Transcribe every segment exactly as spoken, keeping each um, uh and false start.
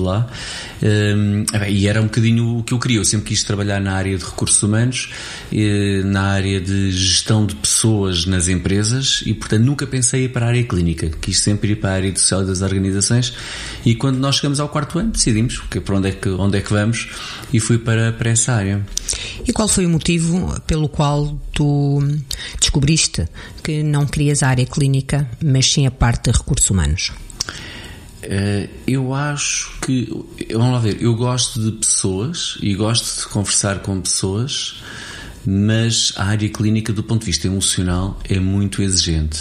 lá. Um, e era um bocadinho o que eu queria. Eu sempre quis trabalhar na área de recursos humanos, na área de gestão de pessoas nas empresas, e portanto nunca pensei em ir para a área clínica. Quis sempre ir para a área social das organizações, e quando nós chegamos ao quarto ano decidimos que, para onde é que, onde é que vamos, e fui para, para essa área. E qual foi o motivo pelo qual tu descobriste que não querias a área clínica, mas sim a parte de recursos humanos? Uh, eu acho que, vamos lá ver, eu gosto de pessoas e gosto de conversar com pessoas, mas a área clínica do ponto de vista emocional é muito exigente,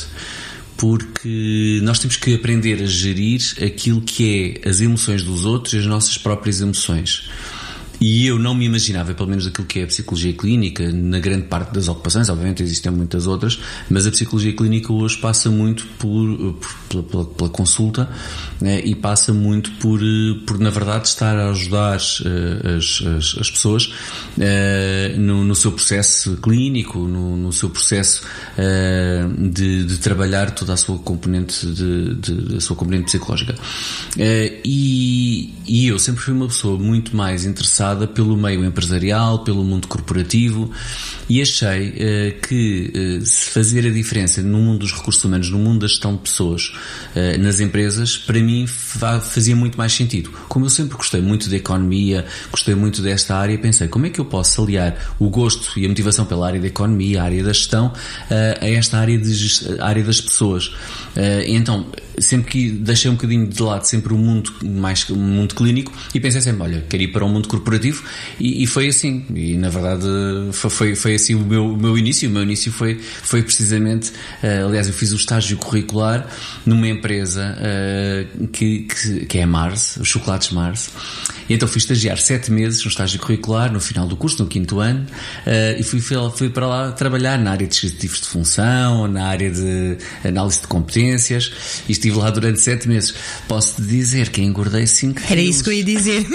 porque nós temos que aprender a gerir aquilo que é as emoções dos outros e as nossas próprias emoções. E eu não me imaginava, pelo menos daquilo que é a psicologia clínica, na grande parte das ocupações, obviamente existem muitas outras, mas a psicologia clínica hoje passa muito por, por pela, pela consulta, né, e passa muito por, por, na verdade, estar a ajudar uh, as, as, as pessoas uh, no, no seu processo clínico, no, no seu processo uh, de, de trabalhar toda a sua componente, de, de, a sua componente psicológica. Uh, e, e eu sempre fui uma pessoa muito mais interessada pelo meio empresarial, pelo mundo corporativo, e achei uh, que uh, se fazer a diferença no mundo dos recursos humanos, no mundo da gestão de pessoas, uh, nas empresas, para mim fa- fazia muito mais sentido. Como eu sempre gostei muito da economia, gostei muito desta área, pensei, como é que eu posso aliar o gosto e a motivação pela área da economia, a área da gestão, uh, a esta área, de gest- a área das pessoas. Uh, então, sempre que deixei um bocadinho de lado sempre o mundo mais o mundo clínico, e pensei sempre, olha, quero ir para o mundo corporativo, e, e foi assim, e na verdade foi, foi, foi assim o meu, o meu início. O meu início foi, foi precisamente, uh, aliás, eu fiz o estágio curricular numa empresa uh, que, que, que é a Mars, os chocolates Mars, e então fui estagiar sete meses no estágio curricular, no final do curso, no quinto ano, uh, e fui, fui para lá trabalhar na área de descritivos de função, na área de análise de competências, e estive lá durante sete meses. Posso-te dizer que engordei cinco quilos. Era isso que eu ia dizer.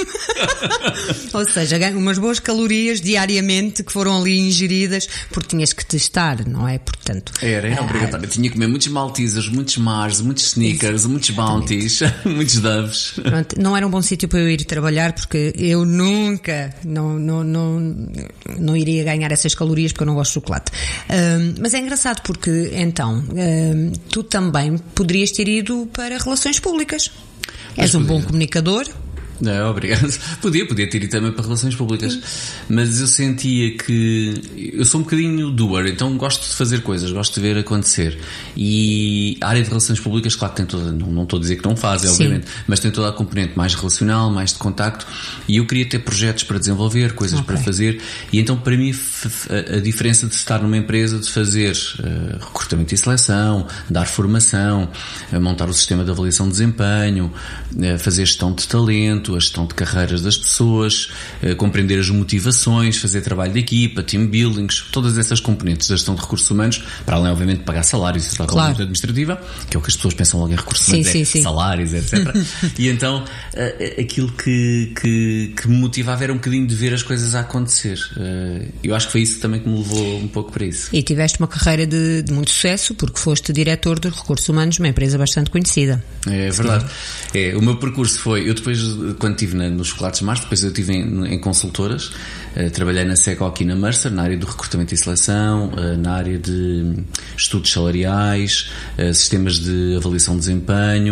Ou seja, ganho umas boas calorias diariamente que foram ali ingeridas, porque tinhas que testar, não é? Portanto, era, era obrigatório. Eu tinha que comer muitos Maltesers, muitos Mars, muitos Snickers, isso, muitos Bounties, muitos Doves. Pronto, não era um bom sítio para eu ir trabalhar, porque eu nunca não, não, não, não iria ganhar essas calorias, porque eu não gosto de chocolate. Um, mas é engraçado porque, então, um, tu também poderias ter ido para relações públicas. Mas és um podia. Bom comunicador. Não, obrigado. Podia, podia ter ido também para relações públicas. Sim. Mas eu sentia que eu sou um bocadinho doer, então gosto de fazer coisas, gosto de ver acontecer. E a área de relações públicas, claro que tem toda, não, não estou a dizer que não fazem, obviamente, mas tem toda a componente mais relacional, mais de contacto, e eu queria ter projetos para desenvolver, coisas okay. para fazer, e então para mim a, a diferença de estar numa empresa, de fazer uh, recrutamento e seleção, dar formação, uh, montar o sistema de avaliação de desempenho, uh, fazer gestão de talento, a gestão de carreiras das pessoas, eh, compreender as motivações, fazer trabalho de equipa, team buildings, todas essas componentes da gestão de recursos humanos, para além, obviamente, de pagar salários e claro. administrativa, que é o que as pessoas pensam logo em recursos sim, humanos, sim, é sim. salários, etcétera. E então, eh, aquilo que, que, que me motivava era um bocadinho de ver as coisas a acontecer. Eh, eu acho que foi isso também que me levou um pouco para isso. E tiveste uma carreira de, de muito sucesso, porque foste diretor de recursos humanos numa empresa bastante conhecida. É verdade. É, o meu percurso foi, eu depois quando estive na, nos chocolates Mars, depois eu estive em, em consultoras, uh, trabalhei na SECO aqui na Mercer, na área do recrutamento e seleção, uh, na área de estudos salariais, uh, sistemas de avaliação de desempenho,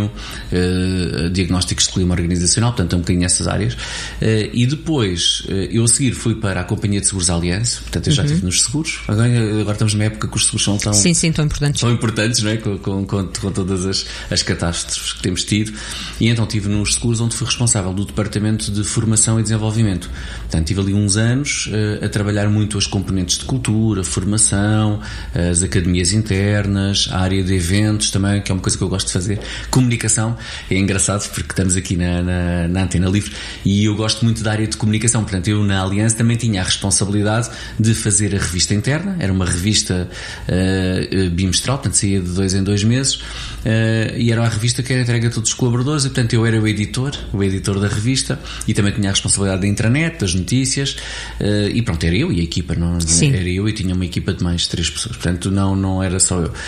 uh, diagnósticos de clima organizacional, portanto é um bocadinho nessas áreas, uh, e depois uh, eu a seguir fui para a Companhia de Seguros Allianz, portanto eu já uhum. estive nos seguros, agora, agora estamos numa época que os seguros são tão, sim, sim, tão importantes, tão importantes, não é? com, com, com, com todas as, as catástrofes que temos tido, e então estive nos seguros onde fui responsável do departamento de formação e desenvolvimento. Portanto, tive ali uns anos uh, a trabalhar muito as componentes de cultura, formação, as academias internas, a área de eventos também, que é uma coisa que eu gosto de fazer, comunicação. É engraçado porque estamos aqui na, na, na Antena Livre e eu gosto muito da área de comunicação. Portanto, eu na Aliança também tinha a responsabilidade de fazer a revista interna, era uma revista uh, bimestral, portanto saía de dois em dois meses, e era a revista que era entregue a todos os colaboradores, e portanto eu era o editor, o editor da revista, e também tinha a responsabilidade da intranet, das notícias, e pronto, era eu e a equipa, não, era eu e tinha uma equipa de mais três pessoas, portanto não, não era só eu.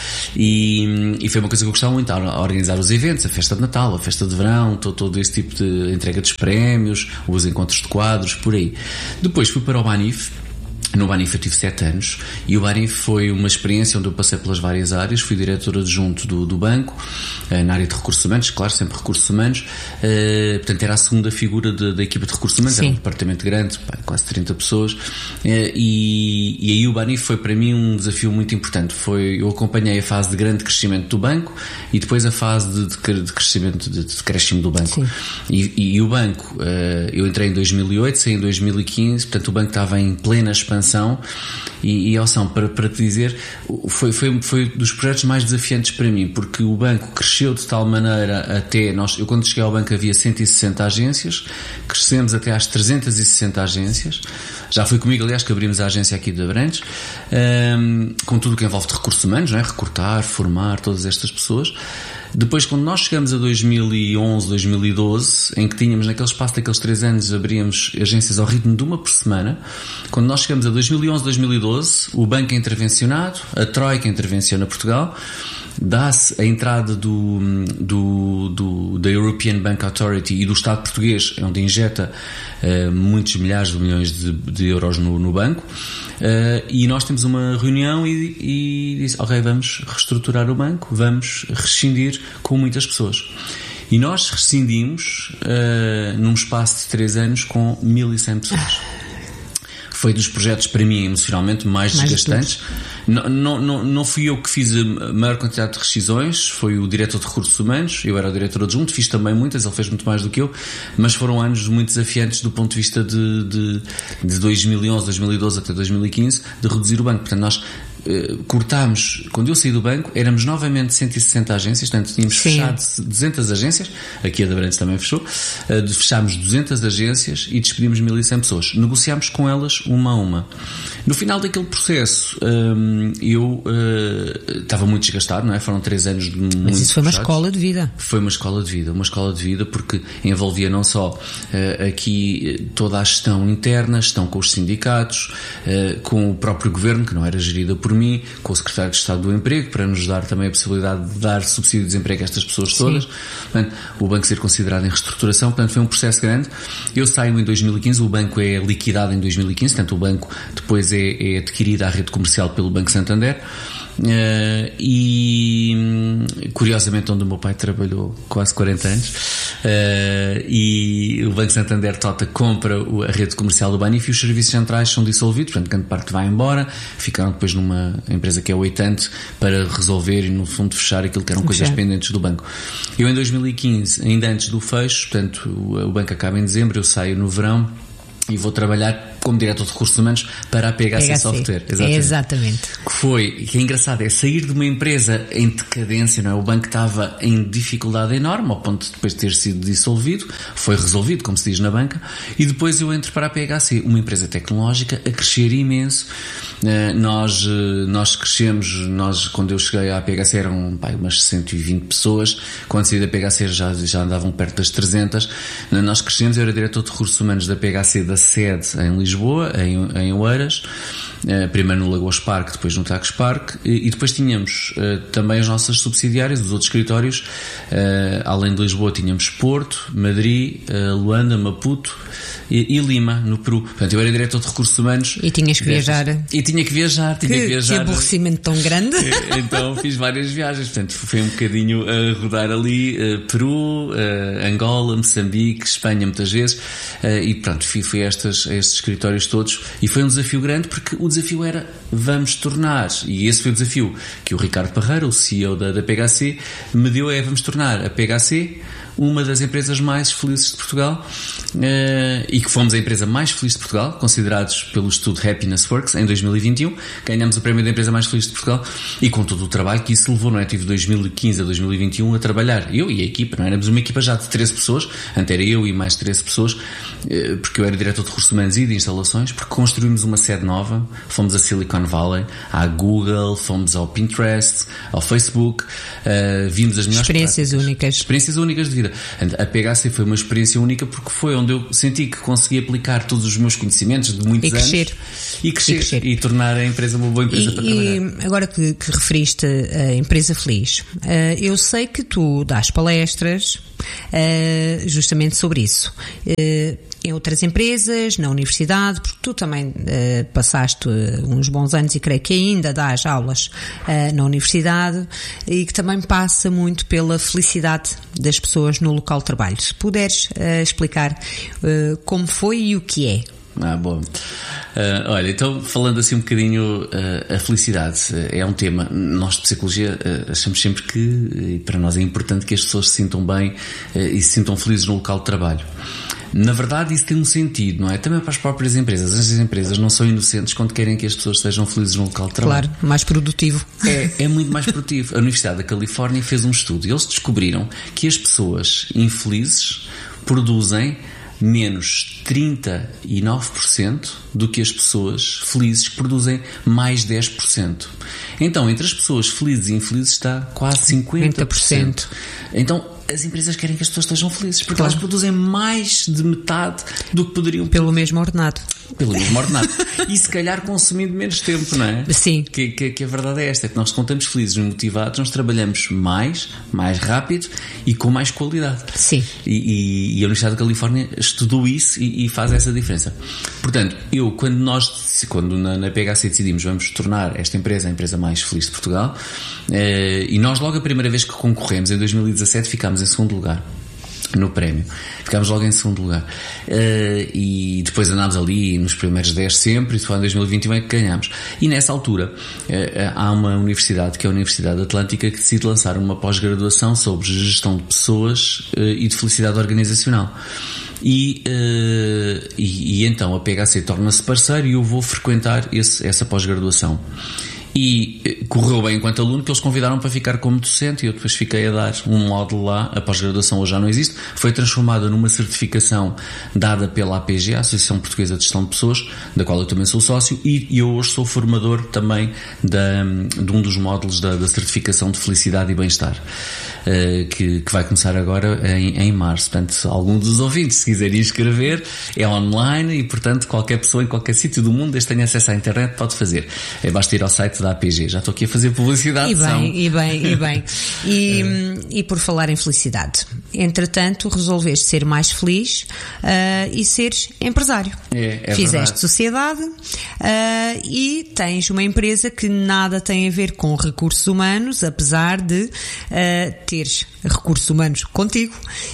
E, e foi uma coisa que eu gostava muito, a organizar os eventos, a festa de Natal, a festa de verão, todo, todo esse tipo de entrega dos prémios, os encontros de quadros, por aí. Depois fui para o Banif. No Banif eu tive sete anos e o Banif foi uma experiência onde eu passei pelas várias áreas. Fui diretor adjunto do, do banco, na área de recursos humanos, claro, sempre recursos humanos, uh, portanto era a segunda figura de, da equipa de recursos humanos. Sim. Era um departamento grande, pá, quase trinta pessoas, uh, e, e aí o Banif foi para mim um desafio muito importante. Foi, eu acompanhei a fase de grande crescimento do banco e depois a fase de, de, de crescimento, de, de crescimento do banco. E, e, e o banco, uh, eu entrei em dois mil e oito, saí em dois mil e quinze, portanto o banco estava em plena expansão. E, e Oção, para, para te dizer, foi, foi, foi dos projetos mais desafiantes para mim, porque o banco cresceu de tal maneira até nós, eu quando cheguei ao banco havia cento e sessenta agências, crescemos até às trezentas e sessenta agências. Já foi comigo, aliás, que abrimos a agência aqui de Abrantes, um, com tudo o que envolve de recursos humanos, não é? Recrutar, formar todas estas pessoas. Depois, quando nós chegamos a dois mil e onze, dois mil e doze, em que tínhamos, naquele espaço daqueles três anos, abríamos agências ao ritmo de uma por semana. Quando nós chegamos a dois mil e onze, dois mil e doze, o banco é intervencionado, a Troika intervenciona Portugal, dá-se a entrada do, do, do, da European Bank Authority e do Estado português, onde injeta uh, muitos milhares de milhões de, de euros no, no banco, uh, e nós temos uma reunião e, e diz, ok, vamos reestruturar o banco, vamos rescindir com muitas pessoas. E nós rescindimos uh, num espaço de três anos com mil e cem pessoas. Foi dos projetos para mim emocionalmente mais, mais desgastantes. Não, não, não, não fui eu que fiz a maior quantidade de rescisões, foi o diretor de recursos humanos, eu era o diretor adjunto, fiz também muitas, ele fez muito mais do que eu, mas foram anos muito desafiantes do ponto de vista de, de, de dois mil e onze, dois mil e doze até dois mil e quinze, de reduzir o banco. Portanto, nós Uh, cortámos, quando eu saí do banco éramos novamente cento e sessenta agências, portanto tínhamos Sim. fechado duzentas agências, aqui a da Abrantes também fechou, uh, fechámos duzentas agências e despedimos mil e cem pessoas, negociámos com elas uma a uma. No final daquele processo um, eu uh, estava muito desgastado, não é? Foram três anos de muito Mas isso foi uma fechados. escola de vida. Foi uma escola de vida, uma escola de vida porque envolvia não só uh, aqui toda a gestão interna, gestão com os sindicatos, uh, com o próprio governo, que não era gerida por mim, com o secretário de Estado do Emprego, para nos dar também a possibilidade de dar subsídio de desemprego a estas pessoas todas. Sim. Portanto, o banco ser considerado em reestruturação, portanto foi um processo grande. Eu saio em dois mil e quinze, o banco é liquidado em dois mil e quinze, portanto o banco depois é, é adquirido à rede comercial pelo Banco Santander. Uh, e curiosamente onde o meu pai trabalhou quase quarenta anos, uh, e o Banco Santander Tota compra a rede comercial do Banif e os serviços centrais são dissolvidos, portanto grande parte vai embora, ficaram depois numa empresa que é o Oitante para resolver e no fundo fechar aquilo que eram coisas okay. pendentes do banco. Eu em dois mil e quinze, ainda antes do fecho, portanto o, o banco acaba em dezembro, eu saio no verão e vou trabalhar como diretor de recursos humanos para a P H C, P H C. Software. Exatamente. Exatamente. Que foi, que é engraçado, é sair de uma empresa em decadência, não é? O banco estava em dificuldade enorme, ao ponto de depois ter sido dissolvido, foi resolvido, como se diz na banca, e depois eu entro para a P H C, uma empresa tecnológica a crescer imenso. Uh, nós, uh, nós crescemos, nós, quando eu cheguei à P H C eram pá, umas cento e vinte pessoas, quando saí da P H C já, já andavam perto das trezentas. Uh, nós crescemos, eu era diretor de recursos humanos da P H C da sede em Lisboa, em, em Oeiras, uh, primeiro no Lagoas Parque, depois no Tagus Parque, e, e depois tínhamos uh, também as nossas subsidiárias, os outros escritórios, uh, além de Lisboa tínhamos Porto, Madrid, uh, Luanda, Maputo e, e Lima, no Peru. Portanto, eu era diretor de recursos humanos. E tinhas que viajar. E tinha que viajar, tinha que, que viajar. Que aborrecimento tão grande. Então fiz várias viagens, portanto foi um bocadinho a rodar ali, uh, Peru, uh, Angola, Moçambique, Espanha muitas vezes, uh, e pronto, fui, fui a, estas, a estes escritórios todos, e foi um desafio grande porque o desafio era vamos tornar, e esse foi o desafio que o Ricardo Parreira, o C E O da, da P H C, me deu, é vamos tornar a P H C uma das empresas mais felizes de Portugal, uh, e que fomos a empresa mais feliz de Portugal, considerados pelo estudo Happiness Works em dois mil e vinte e um. Ganhamos o prémio da empresa mais feliz de Portugal, e com todo o trabalho que isso levou, não é? Tive dois mil e quinze a dois mil e vinte e um a trabalhar, eu e a equipa, não é? Éramos uma equipa já de treze pessoas, antes era eu e mais treze pessoas, uh, porque eu era diretor de recursos humanos e de instalações, porque construímos uma sede nova, fomos a Silicon Valley, à Google, fomos ao Pinterest, ao Facebook, uh, vimos as melhores experiências práticas. únicas. Experiências únicas de vida. A P H C foi uma experiência única porque foi onde eu senti que consegui aplicar todos os meus conhecimentos de muitos e crescer. anos e crescer, e crescer e tornar a empresa uma boa empresa e, para trabalhar. E agora que, que referiste a empresa feliz, uh, eu sei que tu dás palestras uh, justamente sobre isso. Uh, em outras empresas, na universidade, porque tu também uh, passaste uh, uns bons anos e creio que ainda dás aulas uh, na universidade, e que também passa muito pela felicidade das pessoas no local de trabalho. Se puderes uh, explicar uh, como foi e o que é. Ah, bom. Uh, olha, então falando assim um bocadinho, uh, a felicidade uh, é um tema, nós de psicologia uh, achamos sempre que, e para nós é importante que as pessoas se sintam bem uh, e se sintam felizes no local de trabalho. Na verdade isso tem um sentido, não é? Também para as próprias empresas. As empresas não são inocentes quando querem que as pessoas sejam felizes no local de trabalho. Claro, mais produtivo. É, é muito mais produtivo. A Universidade da Califórnia fez um estudo e eles descobriram que as pessoas infelizes produzem menos trinta e nove por cento do que as pessoas felizes, que produzem mais dez por cento. Então, entre as pessoas felizes e infelizes está quase cinquenta por cento. Então, as empresas querem que as pessoas estejam felizes, porque claro, elas produzem mais de metade do que poderiam pelo produzir. mesmo ordenado. Pelo mesmo ordenado. E se calhar consumindo menos tempo, não é? Sim. Que, que, que a verdade é esta, é que nós, quando estamos felizes e motivados, nós trabalhamos mais, mais rápido e com mais qualidade. Sim. E, e, e a Universidade da Califórnia estudou isso e, e faz essa diferença. Portanto, eu, quando nós, quando na, na P H C decidimos, vamos tornar esta empresa a empresa mais feliz de Portugal, eh, e nós logo a primeira vez que concorremos, em dois mil e dezassete, ficámos em segundo lugar no prémio. Ficámos logo em segundo lugar. Uh, e depois andámos ali nos primeiros dez sempre, e foi em dois mil e vinte e um é que ganhámos. E nessa altura uh, há uma universidade, que é a Universidade Atlântica, que decide lançar uma pós-graduação sobre gestão de pessoas uh, e de felicidade organizacional. E, uh, e, e então a P H C torna-se parceiro e eu vou frequentar esse, essa pós-graduação. E correu bem enquanto aluno, que eles convidaram para ficar como docente, e eu depois fiquei a dar um módulo lá. A pós-graduação hoje já não existe, foi transformada numa certificação dada pela A P G, a Associação Portuguesa de Gestão de Pessoas, da qual eu também sou sócio, e eu hoje sou formador também da, de um dos módulos da, da certificação de felicidade e bem-estar, uh, que, que vai começar agora em, em março. Portanto, se algum dos ouvintes se quiserem inscrever, é online, e portanto qualquer pessoa em qualquer sítio do mundo, desde que tenha acesso à internet, pode fazer. É, basta ir ao site da A P G. Já estou aqui a fazer publicidade. E bem, são... e bem, e bem. E, e por falar em felicidade, entretanto resolveste ser mais feliz uh, e seres empresário. É, é Fizeste verdade. sociedade uh, e tens uma empresa que nada tem a ver com recursos humanos, apesar de uh, teres recursos humanos contigo,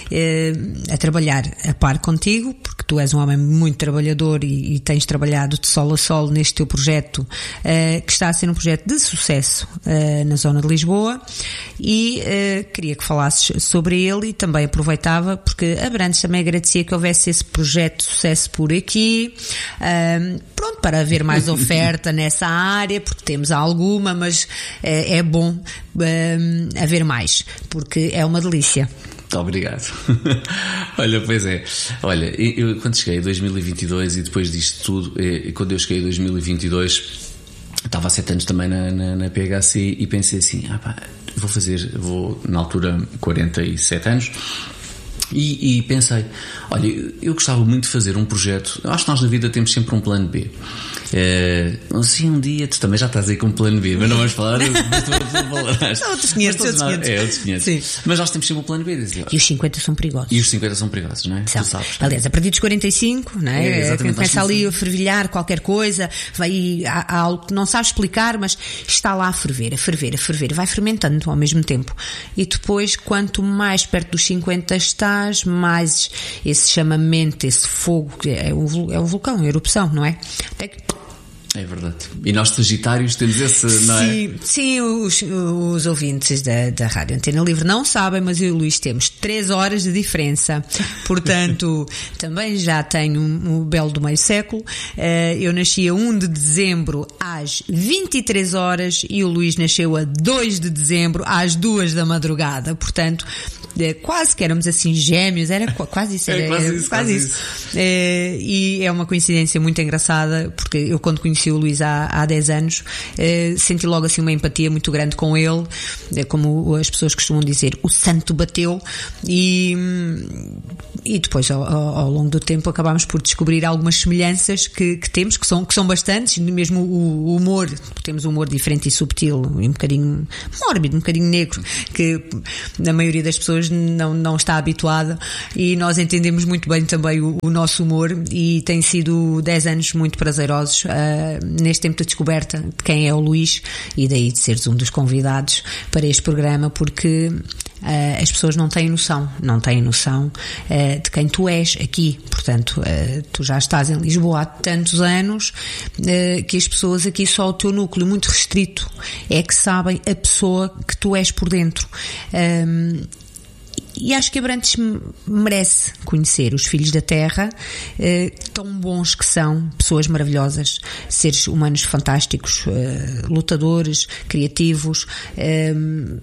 uh, a trabalhar a par contigo, porque tu és um homem muito trabalhador e, e tens trabalhado de sol a sol neste teu projeto, uh, que está a ser um projeto de sucesso uh, na zona de Lisboa, e uh, queria que falasses sobre ele, e também aproveitava, porque a Brandes também agradecia que houvesse esse projeto de sucesso por aqui, uh, pronto, para haver mais oferta nessa área, porque temos alguma, mas uh, é bom uh, haver mais, porque é uma delícia. Muito obrigado. Olha, pois é. Olha, eu quando cheguei em dois mil e vinte e dois, e depois disto tudo, e quando eu cheguei em dois mil e vinte e dois, estava há sete anos também na, na, na P H C, e pensei assim, ah pá, vou fazer, vou na altura quarenta e sete anos, e, e pensei, olha, eu gostava muito de fazer um projeto. Eu acho que nós na vida temos sempre um plano B. É, assim, um dia tu também já estás aí com um plano B, mas não vamos falar. São outros quinhentos, outros quinhentos. É, outros quinhentos. Sim. Mas nós temos sempre um plano B. Dizer, e os cinquenta são perigosos. E os cinquenta são perigosos, não é? São. Tu sabes. Aliás, a partir dos quarenta e cinco, não é? É, Quem começa ali a fervilhar qualquer coisa, vai, há, há algo que não sabes explicar, mas está lá a ferver, a ferver, a ferver, vai fermentando ao mesmo tempo. E depois, quanto mais perto dos cinquenta estás, mais esse chamamento, esse fogo, é um, é um vulcão, é erupção, não é? Até que É verdade. E nós Sagitários temos esse, não é? Sim, sim, os, os ouvintes da, da Rádio Antena Livre não sabem, mas eu e o Luís temos três horas de diferença. Portanto, também já tenho um, um belo do meio século. Uh, eu nasci a primeiro de dezembro às vinte e três horas e o Luís nasceu a dois de dezembro às duas da madrugada. Portanto, quase que éramos assim gêmeos, era quase isso. Era, é quase isso. Quase quase isso. isso. É, e é uma coincidência muito engraçada, porque eu quando conheci o Luís há, há dez anos, é, senti logo assim uma empatia muito grande com ele, é, como as pessoas costumam dizer, o santo bateu, e, e depois ao, ao longo do tempo acabámos por descobrir algumas semelhanças que, que temos, que são, que são bastantes, mesmo o, o humor, temos um humor diferente e subtil, um bocadinho mórbido, um bocadinho negro, que a maioria das pessoas não, não está habituada, e nós entendemos muito bem também o, o nosso humor, e tem sido dez anos muito prazerosos uh, neste tempo de descoberta de quem é o Luís, e daí de seres um dos convidados para este programa, porque Uh, as pessoas não têm noção, não têm noção uh, de quem tu és aqui. Portanto, uh, tu já estás em Lisboa há tantos anos uh, que as pessoas aqui, só o teu núcleo muito restrito é que sabem a pessoa que tu és por dentro. Um, E acho que Abrantes merece conhecer os filhos da terra, eh, tão bons que são, pessoas maravilhosas, seres humanos fantásticos, eh, lutadores, criativos, eh,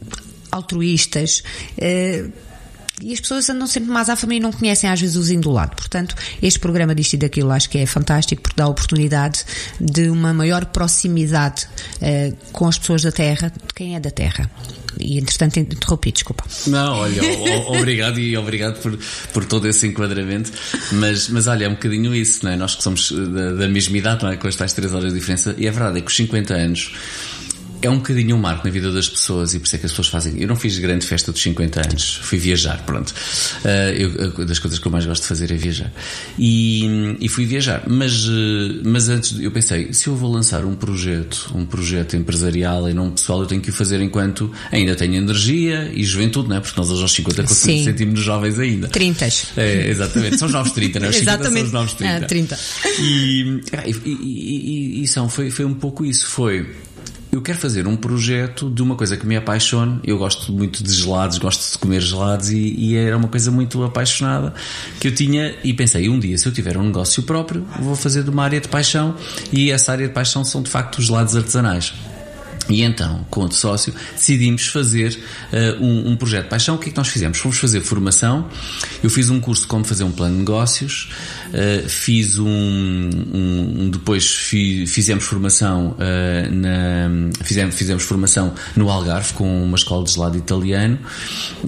altruístas, eh, e as pessoas andam sempre mais à família e não conhecem às vezes os indo do lado. Portanto, este programa disto e daquilo acho que é fantástico, porque dá a oportunidade de uma maior proximidade uh, com as pessoas da terra, de quem é da terra. E entretanto interrompi, desculpa. Não, olha, o, obrigado e obrigado por, por todo esse enquadramento, mas, mas olha, é um bocadinho isso, não é? Nós que somos da, da mesma idade, não é? Com as tais três horas de diferença, e a verdade é que os cinquenta anos é um bocadinho um marco na vida das pessoas, e por isso é que as pessoas fazem. Eu não fiz grande festa dos cinquenta anos, fui viajar, pronto. Uh, eu, das coisas que eu mais gosto de fazer é viajar. E, e fui viajar, mas, mas antes eu pensei, se eu vou lançar um projeto, um projeto empresarial e não pessoal, eu tenho que o fazer enquanto ainda tenho energia e juventude, não é? Porque nós aos cinquenta sentimos-nos jovens ainda. trinta. É, exatamente, são os novos trinta, não é? Os cinquenta são os novos trinta. Ah, trinta. E, e, e, e, e são, foi, foi um pouco isso, foi... Eu quero fazer um projeto de uma coisa que me apaixone. Eu gosto muito de gelados, gosto de comer gelados, e, e era uma coisa muito apaixonada que eu tinha, e pensei, um dia se eu tiver um negócio próprio, vou fazer de uma área de paixão, e essa área de paixão são de facto os gelados artesanais. E então, com outro sócio, decidimos fazer uh, um, um projeto de paixão. O que é que nós fizemos? Fomos fazer formação. Eu fiz um curso de como fazer um plano de negócios, uh, fiz um, um depois fi, fizemos formação uh, na, fizemos, fizemos formação no Algarve com uma escola de gelado italiano, uh,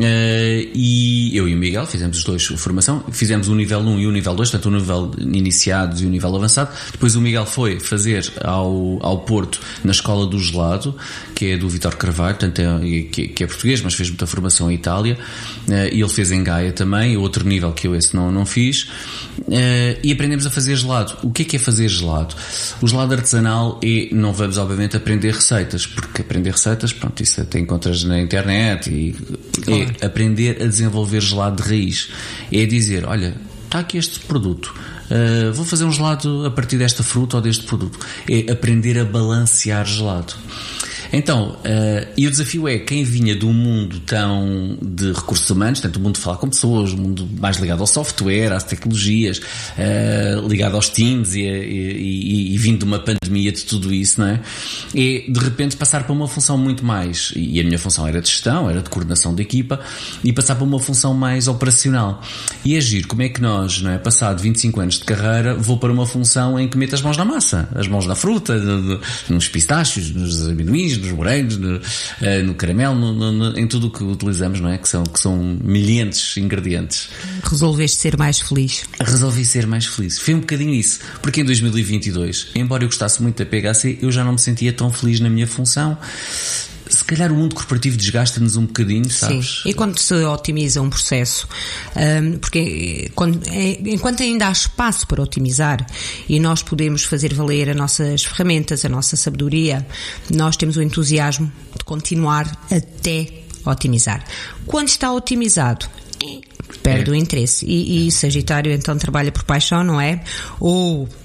e eu e o Miguel fizemos os dois formação, fizemos o nível um e o nível dois, portanto o nível iniciados e o nível avançado. Depois o Miguel foi fazer ao, ao Porto, na escola do gelado, que é do Vítor Carvalho, portanto é, que, que é português, mas fez muita formação em Itália, uh, e ele fez em Gaia também, outro nível que eu esse não, não fiz, uh, e aprendemos a fazer gelado. O que é que é fazer gelado? O gelado artesanal é, não vamos obviamente aprender receitas, porque aprender receitas, pronto, isso até encontras na internet, e claro. É aprender a desenvolver gelado de raiz, é dizer, olha, está aqui este produto, uh, vou fazer um gelado a partir desta fruta ou deste produto, é aprender a balancear gelado. Então, uh, e o desafio é, quem vinha de um mundo tão de recursos humanos, tanto o mundo de falar com pessoas, o mundo mais ligado ao software, às tecnologias, uh, ligado aos teams, e, e, e, e vindo de uma pandemia de tudo isso, não é? É, de repente, passar para uma função muito mais, e a minha função era de gestão, era de coordenação de equipa, e passar para uma função mais operacional. E agir, como é que nós, não é, passado vinte e cinco anos de carreira, vou para uma função em que meto as mãos na massa, as mãos na fruta, no, no, nos pistácios, nos amendoins, nos morangos, no, uh, no caramelo, no, no, em tudo o que utilizamos, não é? Que são, que são milhentos ingredientes. Resolveste ser mais feliz? Resolvi ser mais feliz. Foi um bocadinho isso. Porque em dois mil e vinte e dois, embora eu gostasse muito da P H C, eu já não me sentia tão feliz na minha função. Se calhar o mundo corporativo desgasta-nos um bocadinho, sabes? Sim, e quando se otimiza um processo, um, porque quando, enquanto ainda há espaço para otimizar e nós podemos fazer valer as nossas ferramentas, a nossa sabedoria, nós temos o entusiasmo de continuar até otimizar. Quando está otimizado, perde é. o interesse. E, e Sagitário então trabalha por paixão, não é? Ou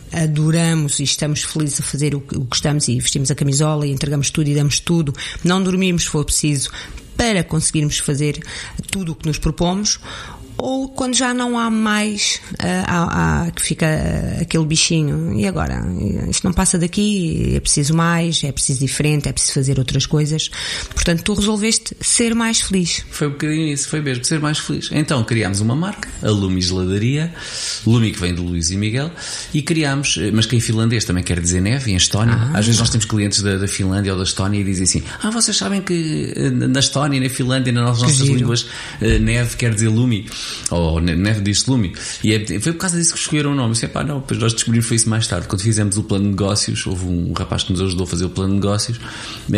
adoramos e estamos felizes a fazer o que estamos e vestimos a camisola e entregamos tudo e damos tudo, não dormimos se for preciso para conseguirmos fazer tudo o que nos propomos, ou quando já não há mais, uh, há, há, que fica uh, aquele bichinho, e agora? Isto não passa daqui, é preciso mais, é preciso diferente, é preciso fazer outras coisas. Portanto, tu resolveste ser mais feliz. Foi um bocadinho isso, foi mesmo, ser mais feliz. Então criámos uma marca, a Lumi Geladaria, Lumi que vem do Luís e Miguel, e criámos, mas que em finlandês também quer dizer neve, em Estónia. Ah. Às vezes nós temos clientes da, da Finlândia ou da Estónia e dizem assim, ah, vocês sabem que na Estónia, na Finlândia, nas nossas giro. línguas, neve quer dizer Lumi. Ou neve diz Lumi. E é, foi por causa disso que escolheram o nome. Eu disse, pá, não, depois nós descobrimos foi isso mais tarde. Quando fizemos o plano de negócios, houve um rapaz que nos ajudou a fazer o plano de negócios uh,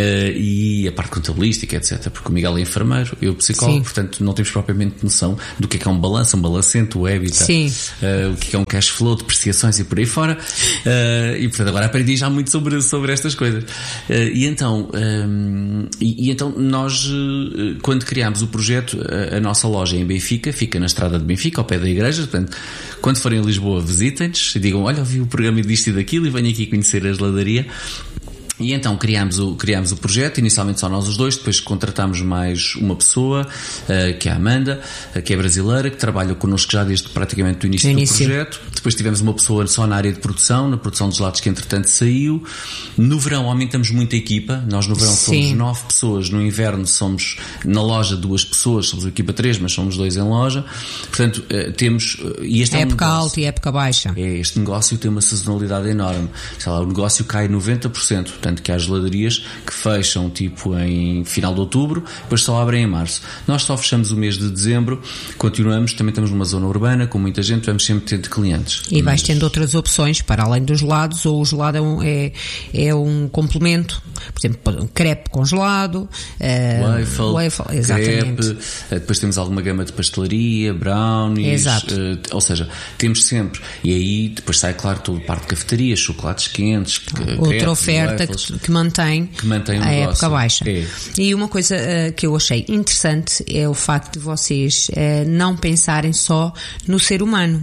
e a parte contabilística, etcétera. Porque o Miguel é enfermeiro, eu psicólogo, sim. Portanto não temos propriamente noção do que é que é um balanço, um balancento, o EBITDA, uh, o que é, que é um cash flow, depreciações e por aí fora. Uh, e portanto agora aprendi já muito sobre, sobre estas coisas. Uh, e então, um, e, e então nós, uh, quando criámos o projeto, a, a nossa loja em Benfica, fica na estrada de Benfica, ao pé da igreja, portanto, quando forem a Lisboa, visitem-nos e digam, olha, ouvi o programa disto e daquilo e venho aqui conhecer a geladaria. E então criámos o, criámos o projeto, inicialmente só nós os dois, depois contratámos mais uma pessoa, uh, que é a Amanda, uh, que é brasileira, que trabalha connosco já desde praticamente o início, no do início. projeto. Depois tivemos uma pessoa só na área de produção, na produção dos lados que entretanto saiu. No verão aumentamos muito a equipa, nós no verão Sim. somos nove pessoas, no inverno somos na loja duas pessoas, somos a equipa três, mas somos dois em loja. Portanto, uh, temos... Uh, e este é época um negócio, alta e época baixa. É, este negócio tem uma sazonalidade enorme. Sei lá, o negócio cai noventa por cento, portanto, que há geladarias que fecham tipo em final de outubro, depois só abrem em março. Nós só fechamos o mês de dezembro, continuamos, também estamos numa zona urbana com muita gente, vamos sempre ter de clientes. E vais tendo outras opções para além dos gelados, ou o gelado é um, é, é um complemento, por exemplo, um crepe congelado, waffle, waffle exatamente. Crepe, depois temos alguma gama de pastelaria, brownies, Exato. Uh, ou seja, temos sempre, e aí depois sai claro toda a parte de cafetaria, chocolates quentes, outra crepes, oferta waffles, que, que mantém, que mantém o a negócio. época baixa. É. E uma coisa uh, que eu achei interessante é o facto de vocês uh, não pensarem só no ser humano,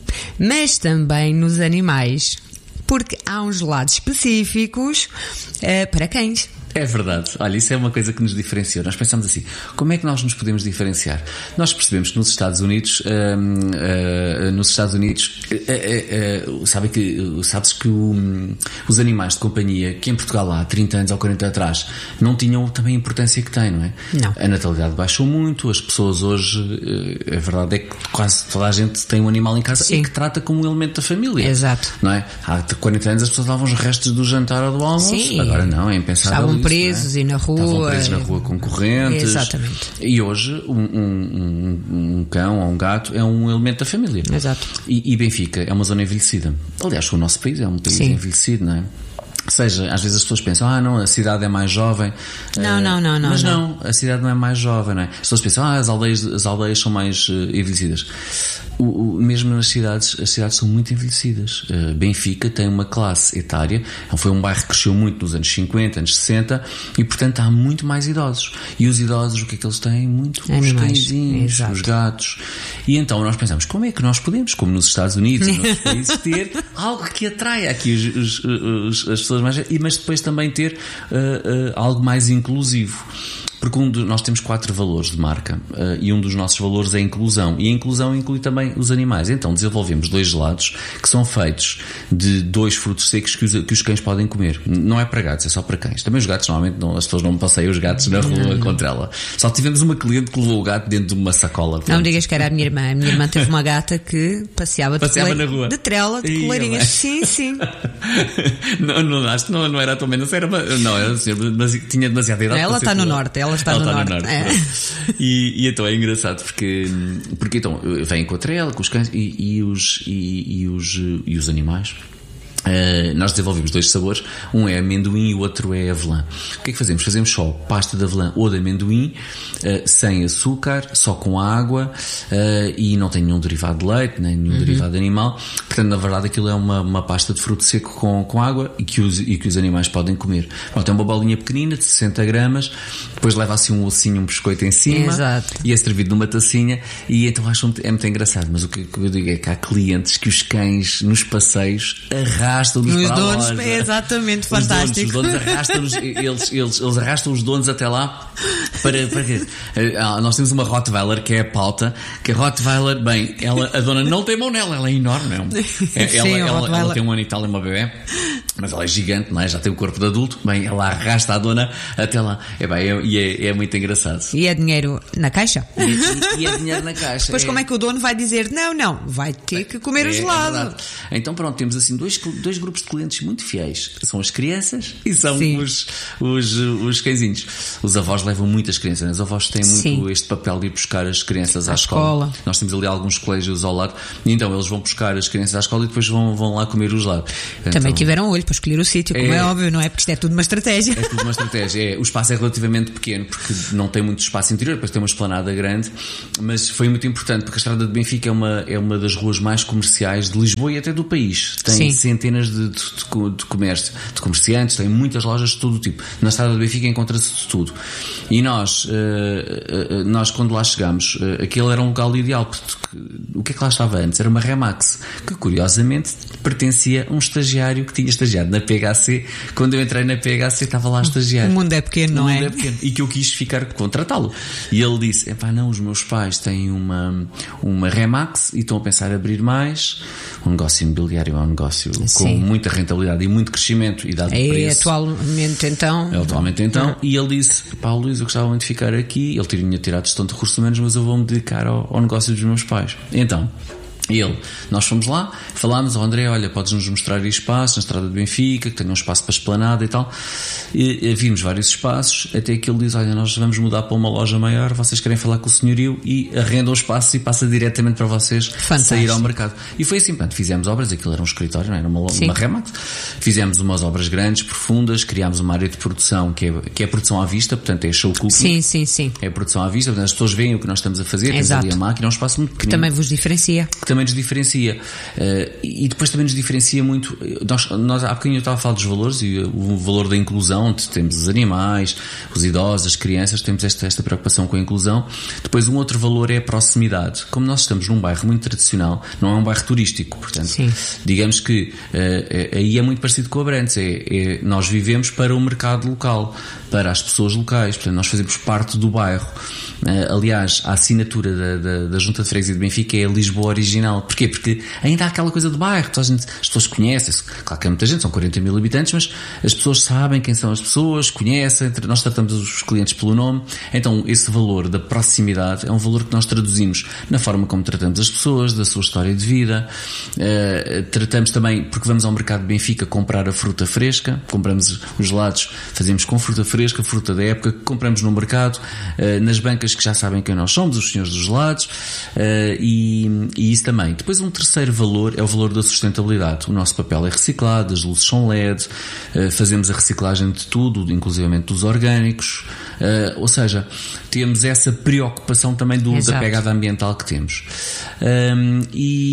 mas também nos animais, porque há uns gelados específicos uh, para cães. É verdade. Olha, isso é uma coisa que nos diferenciou. Nós pensamos assim, como é que nós nos podemos diferenciar? Nós percebemos que nos Estados Unidos, hum, uh, nos Estados Unidos, uh, uh, uh, sabe que, sabes que o, os animais de companhia, que em Portugal há trinta anos ou quarenta atrás, não tinham também a importância que têm, não é? Não. A natalidade baixou muito, as pessoas hoje, uh, a verdade é que quase toda a gente tem um animal em casa. Sim. E que trata como um elemento da família. Exato. Não é? Há quarenta anos as pessoas davam os restos do jantar ou do almoço. Sim. Agora não, é impensável. Estavam presos, é? E na rua. Estavam presos na rua concorrentes. Exatamente. E hoje um, um, um cão ou um gato é um elemento da família. Exato. E, e Benfica é uma zona envelhecida. Aliás, o nosso país é um país Sim. envelhecido, não é? Ou seja, às vezes as pessoas pensam, ah não, a cidade é mais jovem. Não, uh, não, não, não. Mas não, não, a cidade não é mais jovem, não é? As pessoas pensam, ah, as aldeias, as aldeias são mais uh, envelhecidas. O, o, mesmo nas cidades, as cidades são muito envelhecidas. Uh, Benfica tem uma classe etária, foi um bairro que cresceu muito nos anos cinquenta, anos sessenta, e portanto há muito mais idosos. E os idosos, o que é que eles têm? Muito os cãezinhos, os gatos. E então nós pensamos, como é que nós podemos, como nos Estados Unidos e noutros países, ter algo que atraia aqui os, os, os, as pessoas mais, mas depois também ter uh, uh, algo mais inclusivo. Porque um de, nós temos quatro valores de marca uh, e um dos nossos valores é a inclusão. E a inclusão inclui também os animais. Então desenvolvemos dois gelados que são feitos de dois frutos secos que os, que os cães podem comer. Não é para gatos, é só para cães. Também os gatos, normalmente, não, as pessoas não passeiam os gatos na rua contra ela. Só tivemos uma cliente que levou o gato dentro de uma sacola. Pronto. Não digas que era a minha irmã. A minha irmã teve uma gata que passeava, passeava de, na rua. de trela, de Ih, colarinhas. Sim, sim. não, não, acho que não, não era tão menos. Era uma, não, era, mas tinha demasiada idade. Ela está no norte. Ela está ela no está norte. No norte. É. E, e então é engraçado porque, porque então vem com a trela, com os cães e, e, os, e, e, os, e os animais. Uh, nós desenvolvemos dois sabores, um é amendoim e o outro é avelã. O que é que fazemos? Fazemos só pasta de avelã ou de amendoim, uh, sem açúcar, só com água, uh, e não tem nenhum derivado de leite, nem nenhum uhum. derivado animal. Portanto, na verdade, aquilo é uma, uma pasta de fruto seco com, com água e que, os, e que os animais podem comer. Pronto, é uma bolinha pequenina de sessenta gramas, depois leva assim um ossinho, um biscoito em cima. Exato. E é servido numa tacinha, e então acho muito, é muito engraçado. Mas o que eu digo é que há clientes que os cães nos passeios arrastam arrastam-nos para donos, a loja. É exatamente fantástico. Os donos, os donos arrastam-nos, eles, eles, eles arrastam os donos até lá para, para quê? Ah, nós temos uma Rottweiler que é a pauta, que a Rottweiler, bem, ela, a dona não tem mão nela, ela é enorme, não é? Ela, Sim, ela, ela, ela tem um ano e tal, é uma bebê, mas ela é gigante, não é? Já tem o corpo de adulto, bem, ela arrasta a dona até lá. É bem, é, e é, é muito engraçado. E é dinheiro na caixa? E, e, e é dinheiro na caixa. Depois é. Como é que o dono vai dizer, não, não, vai ter que comer é, o gelado? É então pronto, temos assim dois, dois grupos de clientes muito fiéis. São as crianças e são os, os, os cãezinhos. Os avós levam muitas crianças, né? Os avós têm muito Sim. este papel de ir buscar as crianças à, à escola. escola. Nós temos ali alguns colégios ao lado, e então eles vão buscar as crianças à escola e depois vão, vão lá comer o gelado. Então, também tiveram olho para escolher o sítio, como é, é óbvio, não é? Porque isto é tudo uma estratégia. É tudo uma estratégia. É, o espaço é relativamente pequeno, porque não tem muito espaço interior, depois tem uma esplanada grande, mas foi muito importante, porque a Estrada de Benfica é uma, é uma das ruas mais comerciais de Lisboa e até do país. Tem Sim. centenas de, de, de, de comércio, de comerciantes, tem muitas lojas de todo o tipo. Na Estrada de Benfica encontra-se de tudo. E nós, uh, uh, nós quando lá chegámos, uh, aquele era um local ideal, porque o que é que lá estava antes? Era uma Remax, que curiosamente pertencia a um estagiário que tinha estagiado na P H C. Quando eu entrei na P H C estava lá a estagiar. O mundo é pequeno, não o é? O mundo é pequeno. E que eu quis ficar, contratá-lo. E ele disse, epá, não, os meus pais têm uma, uma Remax e estão a pensar em abrir mais. Um negócio imobiliário é um negócio Sim. com muita rentabilidade e muito crescimento e dado é, preço. Atualmente então. É atualmente então. Não. E ele disse, pá, Luís, eu gostava muito de ficar aqui. Ele tinha tirado gestão de recursos humanos, mas eu vou-me dedicar ao, ao negócio dos meus pais. Então, ele, nós fomos lá, falámos ao André, olha, podes-nos mostrar aí espaços na Estrada de Benfica, que tenha um espaço para esplanada e tal. E, e vimos vários espaços, até que ele diz, olha, nós vamos mudar para uma loja maior, vocês querem falar com o senhorio, e arrendam o espaço e passa diretamente para vocês Fantástico. Sair ao mercado. E foi assim, portanto, fizemos obras, aquilo era um escritório, não era uma, uma Remax, fizemos umas obras grandes, profundas, criámos uma área de produção que é, que é produção à vista, portanto é show cooking. Sim, sim, sim. É produção à vista, portanto as pessoas veem o que nós estamos a fazer, temos ali a máquina, é um espaço muito pequenino. Que também vos diferencia. Que também nos diferencia. Uh, e depois também nos diferencia muito. Nós, nós, há bocadinho eu estava a falar dos valores e o valor da inclusão, onde temos os animais, os idosos, as crianças, temos esta, esta preocupação com a inclusão. Depois um outro valor é a proximidade. Como nós estamos num bairro muito tradicional, não é um bairro turístico, portanto, Sim. digamos que uh, aí é muito parecido com o Abrantes. É, é, nós vivemos para o mercado local, para as pessoas locais, portanto nós fazemos parte do bairro. Uh, aliás, a assinatura da, da, da Junta de Freguesia de Benfica é a Lisboa original. Porquê? Porque ainda há aquela coisa do bairro, toda a gente, as pessoas conhecem-se, claro que é muita gente, são quarenta mil habitantes, mas as pessoas sabem quem são as pessoas, conhecem, nós tratamos os clientes pelo nome. Então esse valor da proximidade é um valor que nós traduzimos na forma como tratamos as pessoas, da sua história de vida. Uh, tratamos também, porque vamos ao mercado de Benfica comprar a fruta fresca, compramos os gelados, fazemos com fruta fresca, fruta da época, que compramos no mercado, uh, nas bancas que já sabem quem nós somos, os senhores dos gelados, uh, e, e isso também. Depois um terceiro valor é o valor da sustentabilidade. O nosso papel é reciclado, as luzes são L E D, uh, fazemos a reciclagem de tudo, inclusivamente dos orgânicos, uh, ou seja, temos essa preocupação também do, da pegada ambiental que temos. Um,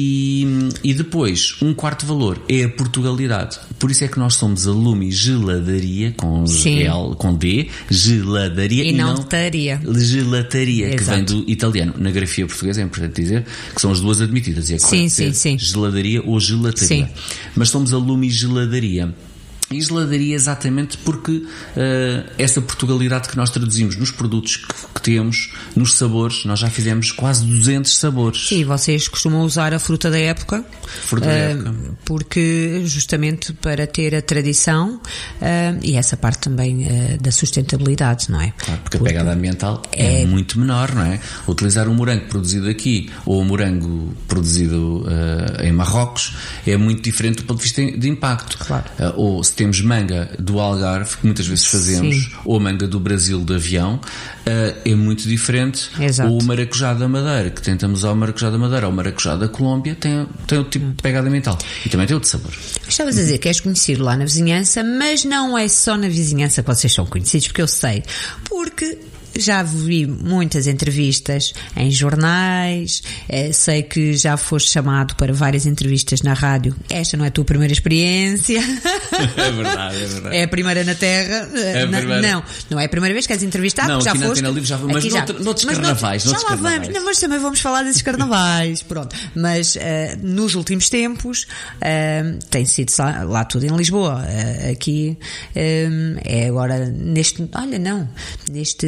e, e depois, um quarto valor é a Portugalidade. Por isso é que nós somos a Lumi Geladaria, com, L, com D, geladaria e, e não taria. Gelataria, que vem do italiano. Na grafia portuguesa é importante dizer que são as duas admitidas. E é sim, sim, sim. Geladaria ou gelataria. Sim. Mas somos a Lumi Geladaria. E geladaria exatamente porque uh, essa Portugalidade que nós traduzimos nos produtos que, que temos, nos sabores, nós já fizemos quase duzentos sabores. Sim, vocês costumam usar a fruta da época. Fruta uh, da época. Porque justamente para ter a tradição uh, e essa parte também uh, da sustentabilidade, não é? Claro, porque, porque a pegada ambiental é, é muito menor, não é? Utilizar um morango produzido aqui ou um morango produzido uh, em Marrocos é muito diferente do ponto de vista de impacto. Claro. Uh, ou se temos manga do Algarve, que muitas vezes fazemos, sim, ou manga do Brasil de avião, uh, é muito diferente. Exato. Ou o maracujá da Madeira, que tentamos usar o maracujá da Madeira, ou o maracujá da Colômbia, tem, tem outro tipo de pegada mental. E também tem outro sabor. Estavas a dizer que és conhecido lá na vizinhança, mas não é só na vizinhança que vocês são conhecidos, porque eu sei. Porque já vi muitas entrevistas em jornais, eh, sei que já foste chamado para várias entrevistas na rádio. Esta não é a tua primeira experiência. É verdade, é verdade. É a primeira na Terra. É na, primeira. Não, não é a primeira vez que és entrevistado, não, já aqui foste. Na Livre já foi, mas já, noutro, noutros mas carnavais. Noutros, noutros já lá carnavais. vamos, não, mas também vamos falar desses carnavais, pronto. Mas uh, nos últimos tempos uh, tem sido lá, lá tudo em Lisboa. Uh, aqui uh, é agora neste, olha não, neste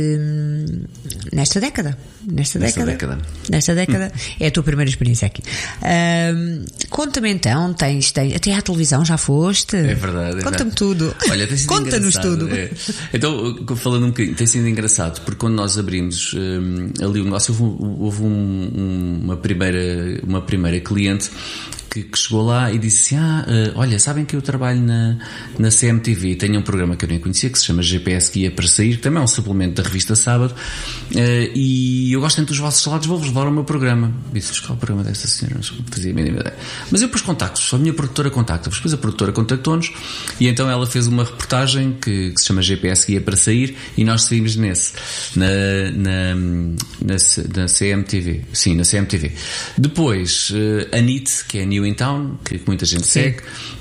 nesta década. Nesta, nesta década, década. Nesta década hum. É a tua primeira experiência aqui. Um, conta-me então, tens, tens, até à televisão já foste? É verdade. Conta-me tudo. Olha, tem sido Conta-nos tudo. É. Então, falando um bocadinho, tem sido engraçado, porque quando nós abrimos um, ali o negócio, houve, houve um, um, uma, primeira, uma primeira cliente que, que chegou lá e disse assim, ah, uh, olha, sabem que eu trabalho na, na C M T V, tenho um programa que eu nem conhecia, que se chama G P S Guia para Sair, que também é um suplemento da revista Sábado, uh, e eu gosto tanto dos vossos salados, vou-vos levar ao meu programa. Disse-vos, qual é o programa desta senhora? Não fazia a mínima ideia. Mas eu depois contacto-vos, a minha produtora contacta-vos, depois a produtora contactou-nos, e então ela fez uma reportagem que, que se chama G P S Guia para Sair, e nós saímos nesse, na, na, na, na C M T V. Sim, na C M T V. Depois, uh, a N I T, que é a New in Town, que, que muita gente Sim. segue,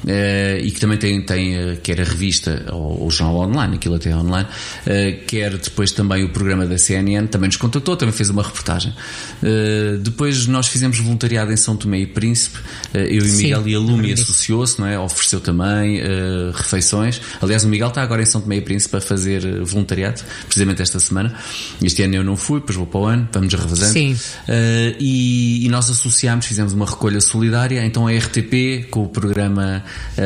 uh, e que também tem, tem uh, quer a revista ou o jornal online, aquilo até é online, uh, quer depois também o programa da C N N, também nos contactou, também fez uma reportagem. Uh, depois nós fizemos voluntariado em São Tomé e Príncipe, uh, eu e o Miguel, Sim. e a Lumi associou-se, não é? Ofereceu também uh, refeições. Aliás, o Miguel está agora em São Tomé e Príncipe a fazer voluntariado, precisamente esta semana. Este ano eu não fui, depois vou para o ano, vamos revezando. Sim. Uh, e, e nós associámos, fizemos uma recolha solidária, então a R T P, com o programa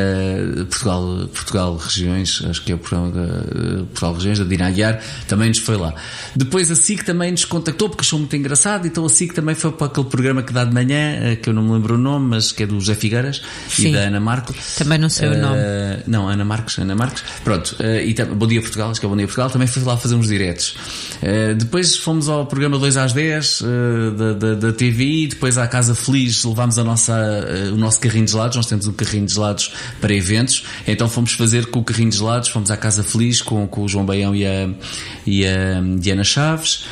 uh, Portugal, Portugal Regiões, acho que é o programa da uh, Portugal Regiões, da Dina Aguiar, também nos foi lá. Depois a S I C também nos contactou, porque achou muito engraçado, então a S I C também foi para aquele programa que dá de manhã, uh, que eu não me lembro o nome, mas que é do José Figueiras Sim. e da Ana Marco. Também não sei uh, o nome. Não, Ana Marques, Ana Marques. Pronto, uh, e tam- Bom Dia Portugal, acho que é Bom Dia Portugal, também foi lá fazer uns diretos. Uh, depois fomos ao programa dois às dez uh, da, da, da T V I, depois à Casa Feliz levámos a nossa, uh, o nosso carrinho de gelados, nós temos um carrinho de gelados para eventos, então fomos fazer com o carrinho de gelados, fomos à Casa Feliz com, com o João Baião e a, e a Diana Chaves,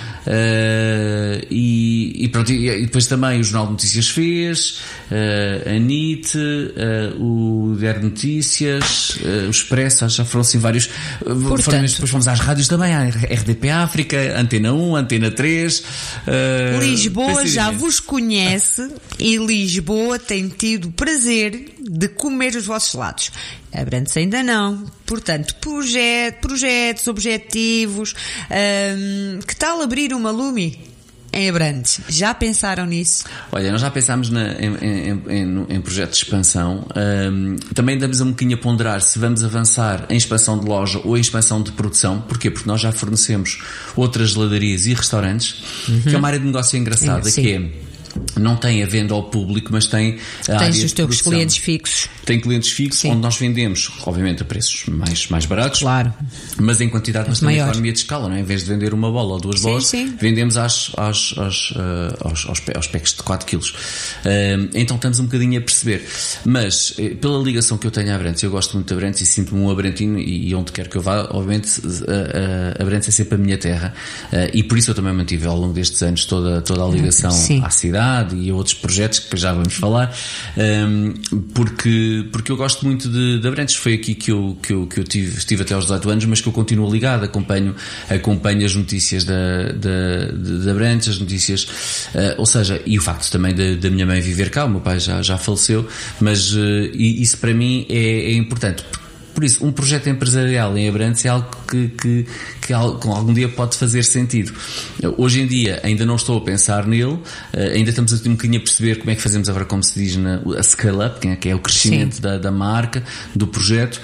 uh, e, e pronto, e, e depois também o Jornal de Notícias fez, uh, a N I T, uh, o Diário de Notícias, uh, o Expresso, já foram assim vários. Portanto, depois fomos às rádios também, à R D P África, Antena um, Antena três. Uh, Lisboa já vos conhece e Lisboa tem tido o prazer de comer os vossos lados. Abrantes ainda não. Portanto, projet, projetos, objetivos. Um, que tal abrir uma Lumi em Abrantes? Já pensaram nisso? Olha, nós já pensámos na, em, em, em, em projetos de expansão. Um, também damos um bocadinho a ponderar se vamos avançar em expansão de loja ou em expansão de produção. Porquê? Porque nós já fornecemos outras geladarias e restaurantes, uhum. que é uma área de negócio engraçada, Sim. que é não tem a venda ao público, mas tem a área Tens os teus produção. clientes fixos. Tem clientes fixos, Sim. onde nós vendemos, obviamente, a preços mais, mais baratos. Claro. Mas em quantidade, mas também maior. economia de escala, não é? Em vez de vender uma bola ou duas sim, bolas, sim. vendemos às, às, às, uh, aos, aos, aos packs de quatro quilos. Uh, então estamos um bocadinho a perceber. Mas, eh, pela ligação que eu tenho a Abrantes, eu gosto muito de Abrantes e sinto-me um abrantino, e, e onde quer que eu vá, obviamente, uh, uh, Abrantes é sempre a minha terra. Uh, e por isso eu também mantive ao longo destes anos toda, toda a ligação sim. à cidade e a outros projetos que já vamos falar, um, porque, porque eu gosto muito de, de Abrantes. Foi aqui que eu, que eu, que eu tive, estive até aos dezoito anos, mas que eu continuo ligado, acompanho, acompanho as notícias da, da, de, de Abrantes, as notícias, uh, ou seja, e o facto também da, da minha mãe viver cá, o meu pai já, já faleceu, mas uh, isso para mim é, é importante. Por isso, um projeto empresarial em Abrantes é algo que, que, que algum dia pode fazer sentido. Hoje em dia ainda não estou a pensar nele, ainda estamos um bocadinho a perceber como é que fazemos agora, como se diz, na, a scale-up, que é, que é o crescimento da, da marca, do projeto.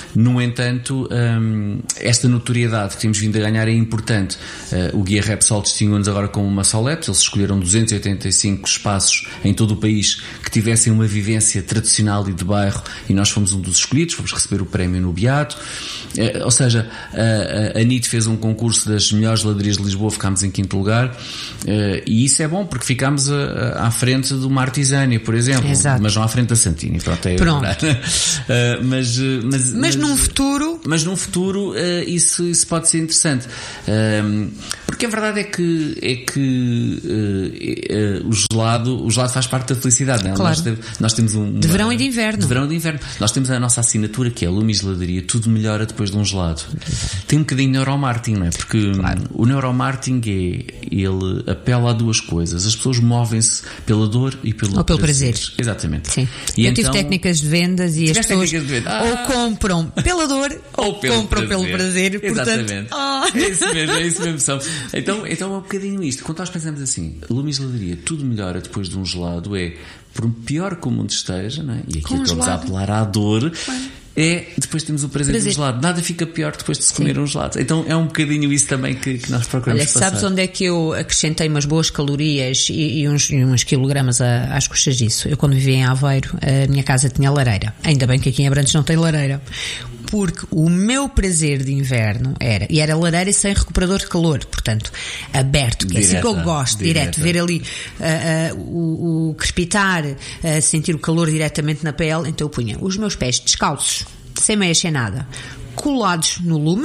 No entanto, um, esta notoriedade que temos vindo a ganhar é importante. Uh, o Guia Repsol distinguiu-nos agora como uma Solep. Eles escolheram duzentos e oitenta e cinco espaços em todo o país que tivessem uma vivência tradicional e de bairro, e nós fomos um dos escolhidos, fomos receber o prémio no Beato. Uh, ou seja, a, a, a N I T fez um concurso das melhores geladarias de Lisboa, ficámos em quinto lugar, uh, e isso é bom porque ficámos a, a, à frente de uma Artesânia, por exemplo. Exato. Mas não à frente da Santini. Pronto, é Pronto. uh, mas, mas, mas, mas num futuro mas num futuro uh, isso, isso pode ser interessante, uh, porque a verdade é que é que uh, uh, o gelado o gelado faz parte da felicidade, não é? Claro. nós, nós temos um de verão e de inverno de verão e de inverno nós temos a nossa assinatura que é a Lumi Geladaria, tudo melhora depois de um gelado. Tem um bocadinho de neuromarketing, não é? Porque claro. O neuromarketing é, ele apela a duas coisas: as pessoas movem-se pela dor e pelo, ou pelo prazer. prazer. Exatamente. Sim. E eu então, tive técnicas de vendas e as pessoas ah, ou compram pela dor ou, ou pelo compram prazer. pelo prazer. Exatamente. Portanto, oh. É isso mesmo, é isso mesmo. São. Então, então é um bocadinho isto. Quando nós pensamos assim, Lumi Geladaria, tudo melhora depois de um gelado, é por pior que o mundo esteja, não é? E aqui estamos a apelar à dor. Claro. É, depois temos o prazer, prazer. do gelado. Nada fica pior depois de se comer Sim. um gelado. Então é um bocadinho isso também que, que nós procuramos. Olha, passar. Sabes onde é que eu acrescentei umas boas calorias e, e, uns, e uns quilogramas a, às custas disso? Eu quando vivia em Aveiro, a minha casa tinha lareira. Ainda bem que aqui em Abrantes não tem lareira. Porque o meu prazer de inverno era, e era lareira sem recuperador de calor, portanto, aberto, que direta, é assim que eu gosto, direta. direto, ver ali uh, uh, o, o crepitar, uh, sentir o calor diretamente na pele. Então eu punha os meus pés descalços, sem meias, sem nada, colados no lume,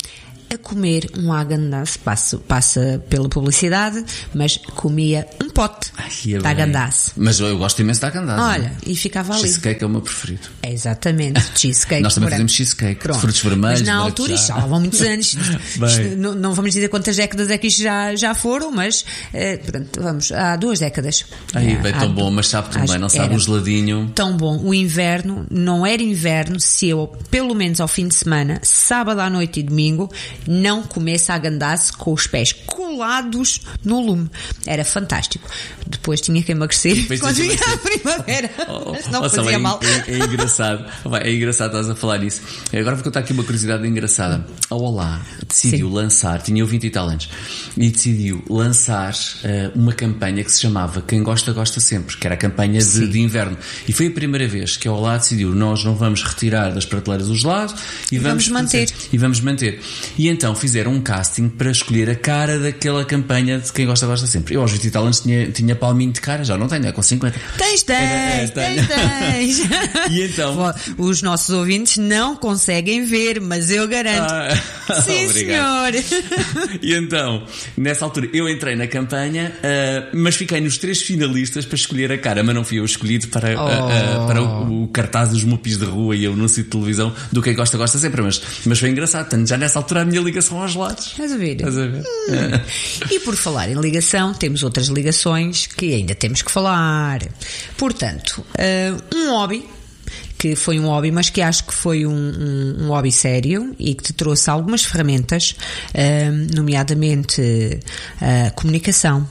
a comer um Häagen-Dazs, passa, passa pela publicidade, mas comia um pote Ai, de Häagen-Dazs. Mas eu gosto imenso de Häagen-Dazs. Olha, e ficava ali. Cheesecake é o meu preferido. É exatamente, cheesecake. Nós também fazemos cheesecake, Pronto. frutos vermelhos. Mas na altura, isto já há muitos anos. Isto, não, não vamos dizer quantas décadas é que isto já, já foram, mas eh, portanto, vamos, há duas décadas. Aí, é, bem, tão bom, mas sabe tão bem, não sabe um geladinho. Tão bom. O inverno não era inverno se eu, pelo menos ao fim de semana, sábado à noite e domingo, não comesse Häagen-Dazs com os pés colados no lume. Era fantástico. Depois tinha que emagrecer Depois quando vinha a primavera. Oh, mas não oh, fazia é, mal. É, é engraçado. É engraçado estás a falar isso. Agora vou contar aqui uma curiosidade engraçada. A Olá decidiu Sim. lançar, tinha eu vinte e tal anos, e decidiu lançar uh, uma campanha que se chamava Quem Gosta, Gosta Sempre, que era a campanha de, de inverno. E foi a primeira vez que a Olá decidiu, nós não vamos retirar das prateleiras o gelado e vamos, vamos manter. E vamos manter. E então fizeram um casting para escolher a cara daquela campanha de Quem Gosta, Gosta Sempre. Eu aos vinte e tal anos tinha, tinha palminho de cara, já não tenho, é com cinquenta. Tens, tens, é, tens, tens. E então... Os nossos ouvintes não conseguem ver, mas eu garanto. Ah, Sim, obrigado. senhor. E então, nessa altura, eu entrei na campanha, uh, mas fiquei nos três finalistas para escolher a cara, mas não fui eu escolhido para, oh. uh, uh, para o, o cartaz dos mupis de rua e o anúncio de televisão do Quem Gosta, Gosta Sempre. Mas, mas foi engraçado, tanto já nessa altura a minha ligação aos gelados. Estás a ver? Estás a ver? Hum. E por falar em ligação, temos outras ligações que ainda temos que falar. Portanto, uh, um hobby, que foi um hobby, mas que acho que foi um, um, um hobby sério e que te trouxe algumas ferramentas, uh, nomeadamente a uh, comunicação,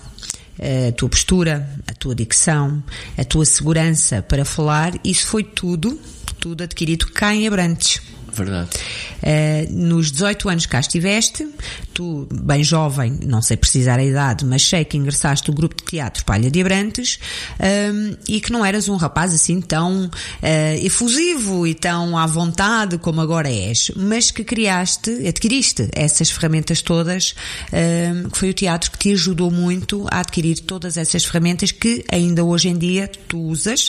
a tua postura, a tua dicção, a tua segurança para falar. Isso foi tudo, tudo adquirido cá em Abrantes. Verdade. Uh, nos dezoito anos que cá estiveste, tu, bem jovem, não sei precisar a idade, mas sei que ingressaste no grupo de teatro Palha de Abrantes, um, e que não eras um rapaz assim tão uh, efusivo e tão à vontade como agora és, mas que criaste, adquiriste essas ferramentas todas, um, que foi o teatro que te ajudou muito a adquirir todas essas ferramentas que ainda hoje em dia tu usas,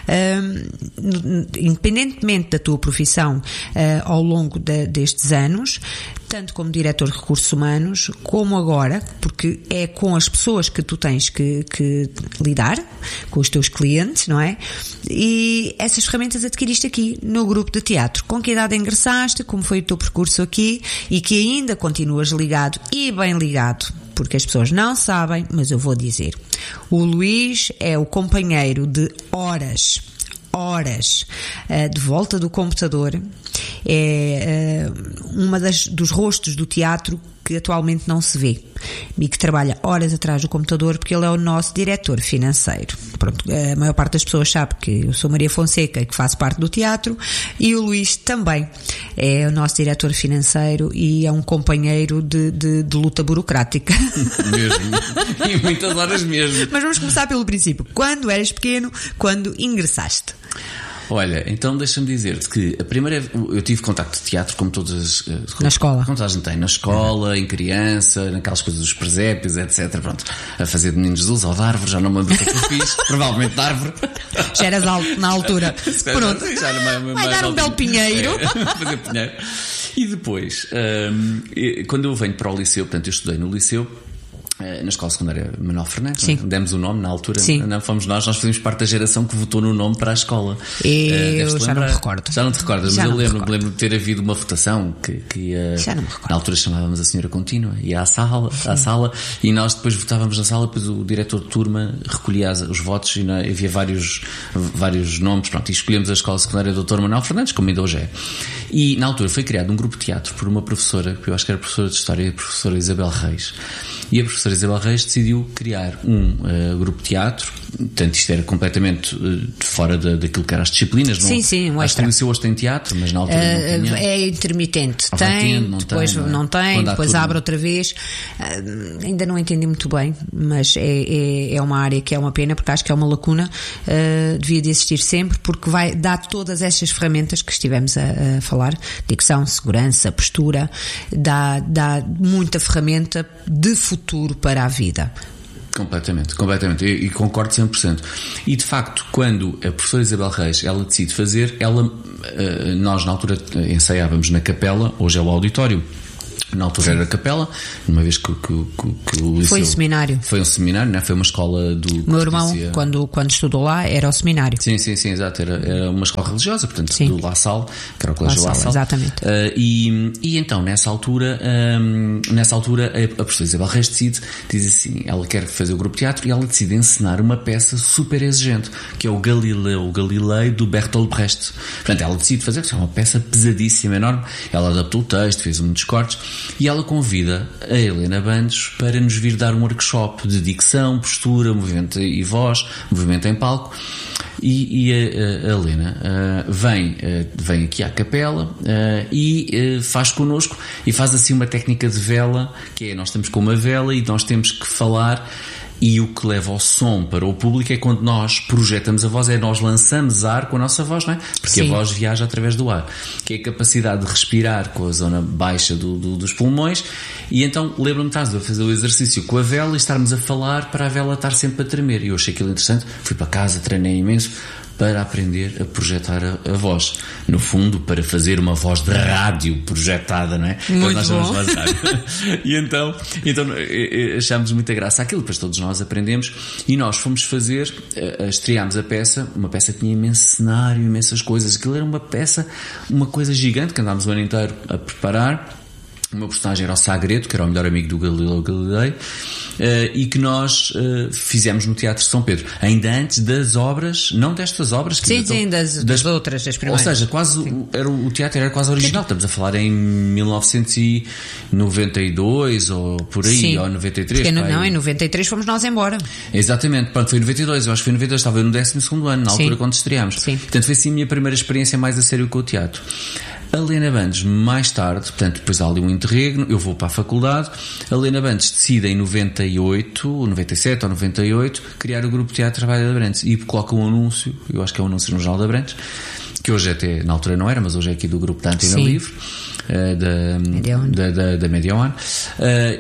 um, independentemente da tua profissão, uh, ao longo de, destes anos, tanto como diretor de recursos humanos, como agora, porque é com as pessoas que tu tens que, que lidar, com os teus clientes, não é? E essas ferramentas adquiriste aqui no grupo de teatro. Com que idade ingressaste, como foi o teu percurso aqui e que ainda continuas ligado e bem ligado, porque as pessoas não sabem, mas eu vou dizer. O Luís é o companheiro de horas horas uh, de volta do computador, é uh, uma das, dos rostos do teatro que atualmente não se vê. e que trabalha horas atrás do computador, porque ele é o nosso diretor financeiro. Pronto, a maior parte das pessoas sabe que eu sou Maria Fonseca, que faço parte do teatro, e o Luís também é o nosso diretor financeiro e é um companheiro de, de, de luta burocrática. Mesmo. E muitas horas mesmo. Mas vamos começar pelo princípio. Quando eras pequeno, quando ingressaste? Olha, então deixa-me dizer-te que a primeira eu tive contacto de teatro como todas as... Na escola. Como toda a gente tem, na escola, em criança, naquelas coisas dos presépios, etcétera. Pronto, a fazer de Menino Jesus ou de árvore, já não me lembro o que eu fiz, provavelmente de árvore. Já eras alto na altura. Pronto, já era mais, vai dar um belo pinheiro. É, fazer pinheiro. E depois, hum, quando eu venho para o liceu, portanto eu estudei no liceu, na escola secundária Manuel Fernandes, Sim. demos o nome na altura. Sim. Não fomos nós, nós fazíamos parte da geração que votou no nome para a escola. Eu uh, já não me recordo. Já não te recordas, já mas eu lembro, me lembro de ter havido uma votação que, que ia, já não me recordo. Na altura chamávamos a senhora contínua, ia à sala, à sala e nós depois votávamos na sala, depois o diretor de turma recolhia os votos e na, havia vários, vários nomes, pronto, e escolhemos a escola secundária doutor Manuel Fernandes, como ainda hoje é. E na altura foi criado um grupo de teatro por uma professora, que eu acho que era professora de História, a professora Isabel Reis. E a professora Isabel Reis decidiu criar um uh, grupo de teatro, portanto isto era completamente uh, de fora da, daquilo que eram as disciplinas. Sim, não, sim, um acho que o liceu hoje tem teatro, mas na altura uh, não tinha. É intermitente, Ou tem, tendo, não depois tem, não, é? não tem, Quando depois turma... abre outra vez. Uh, ainda não entendi muito bem, mas é, é, é uma área que é uma pena, porque acho que é uma lacuna, uh, devia de existir sempre, porque vai dar todas estas ferramentas que estivemos a, a falar, dicção, segurança, postura, dá, dá muita ferramenta de futuro para a vida. Completamente, completamente, e, e concordo cem por cento. E de facto, quando a professora Isabel Reis, ela decide fazer, ela, nós na altura ensaiávamos na capela, hoje é o auditório. Na altura era a capela, uma vez que, que, que, que o liceu... Foi um seminário. Foi um seminário, não é? Foi uma escola do... O meu irmão, dizia... quando, quando estudou lá, era o seminário. Sim, sim, sim, exato. Era, era uma escola religiosa, portanto, sim. Do La Salle, que era o colégio La Salle. Exatamente. Uh, e, e então, nessa altura, um, nessa altura, a, a professora Isabel Reis decide, diz assim, ela quer fazer o grupo de teatro e ela decide encenar uma peça super exigente, que é o Galileu, o Galilei do Bertolt Brecht. Portanto, ela decide fazer, que é uma peça pesadíssima, enorme. Ela adaptou o texto, fez muitos cortes, e ela convida a Helena Bandes para nos vir dar um workshop de dicção, postura, movimento e voz, movimento em palco. E, e a, a Helena uh, vem, uh, vem aqui à capela uh, e uh, faz connosco e faz assim uma técnica de vela, que é, nós estamos com uma vela e nós temos que falar. E o que leva o som para o público é quando nós projetamos a voz, é nós lançamos ar com a nossa voz, não é? Porque Sim. a voz viaja através do ar, que é a capacidade de respirar com a zona baixa do, do, dos pulmões. E então lembro-me de estar a fazer o exercício com a vela e estarmos a falar para a vela estar sempre a tremer. E eu achei aquilo interessante, fui para casa, treinei imenso para aprender a projetar a, a voz. No fundo, para fazer uma voz de rádio projetada, não é? Muito nós bom. E então, então achámos muita graça àquilo, depois todos nós aprendemos e nós fomos fazer, estreámos a peça, uma peça que tinha imenso cenário, imensas coisas, aquilo era uma peça, uma coisa gigante que andámos o ano inteiro a preparar. O meu personagem era o Sagredo, que era o melhor amigo do Galileu Galilei, uh, e que nós uh, fizemos no Teatro de São Pedro, ainda antes das obras, não destas obras, que sim, sim, das, das, das outras, das primeiras. Ou seja, quase era, o teatro era quase original, estamos a falar em mil novecentos e noventa e dois ou por aí, sim. Ou noventa e três. Porque pai. Não, em noventa e três fomos nós embora. Exatamente, pronto, foi em noventa e dois, eu acho que foi em noventa e dois, estava no décimo segundo ano, na altura sim. Quando estreámos. Sim. Portanto, foi assim a minha primeira experiência mais a sério com o teatro. A Helena Bandes, mais tarde, portanto, depois há ali um interregno, eu vou para a faculdade, a Helena Bandes decide em noventa e oito, ou noventa e sete ou noventa e oito, criar o grupo de teatro Trabalho de Abrantes e coloca um anúncio, eu acho que é um anúncio no Jornal de Abrantes, que hoje até, na altura não era, mas hoje é aqui do grupo da Antena Sim. Livre, uh, da, da, da, da Media One, uh,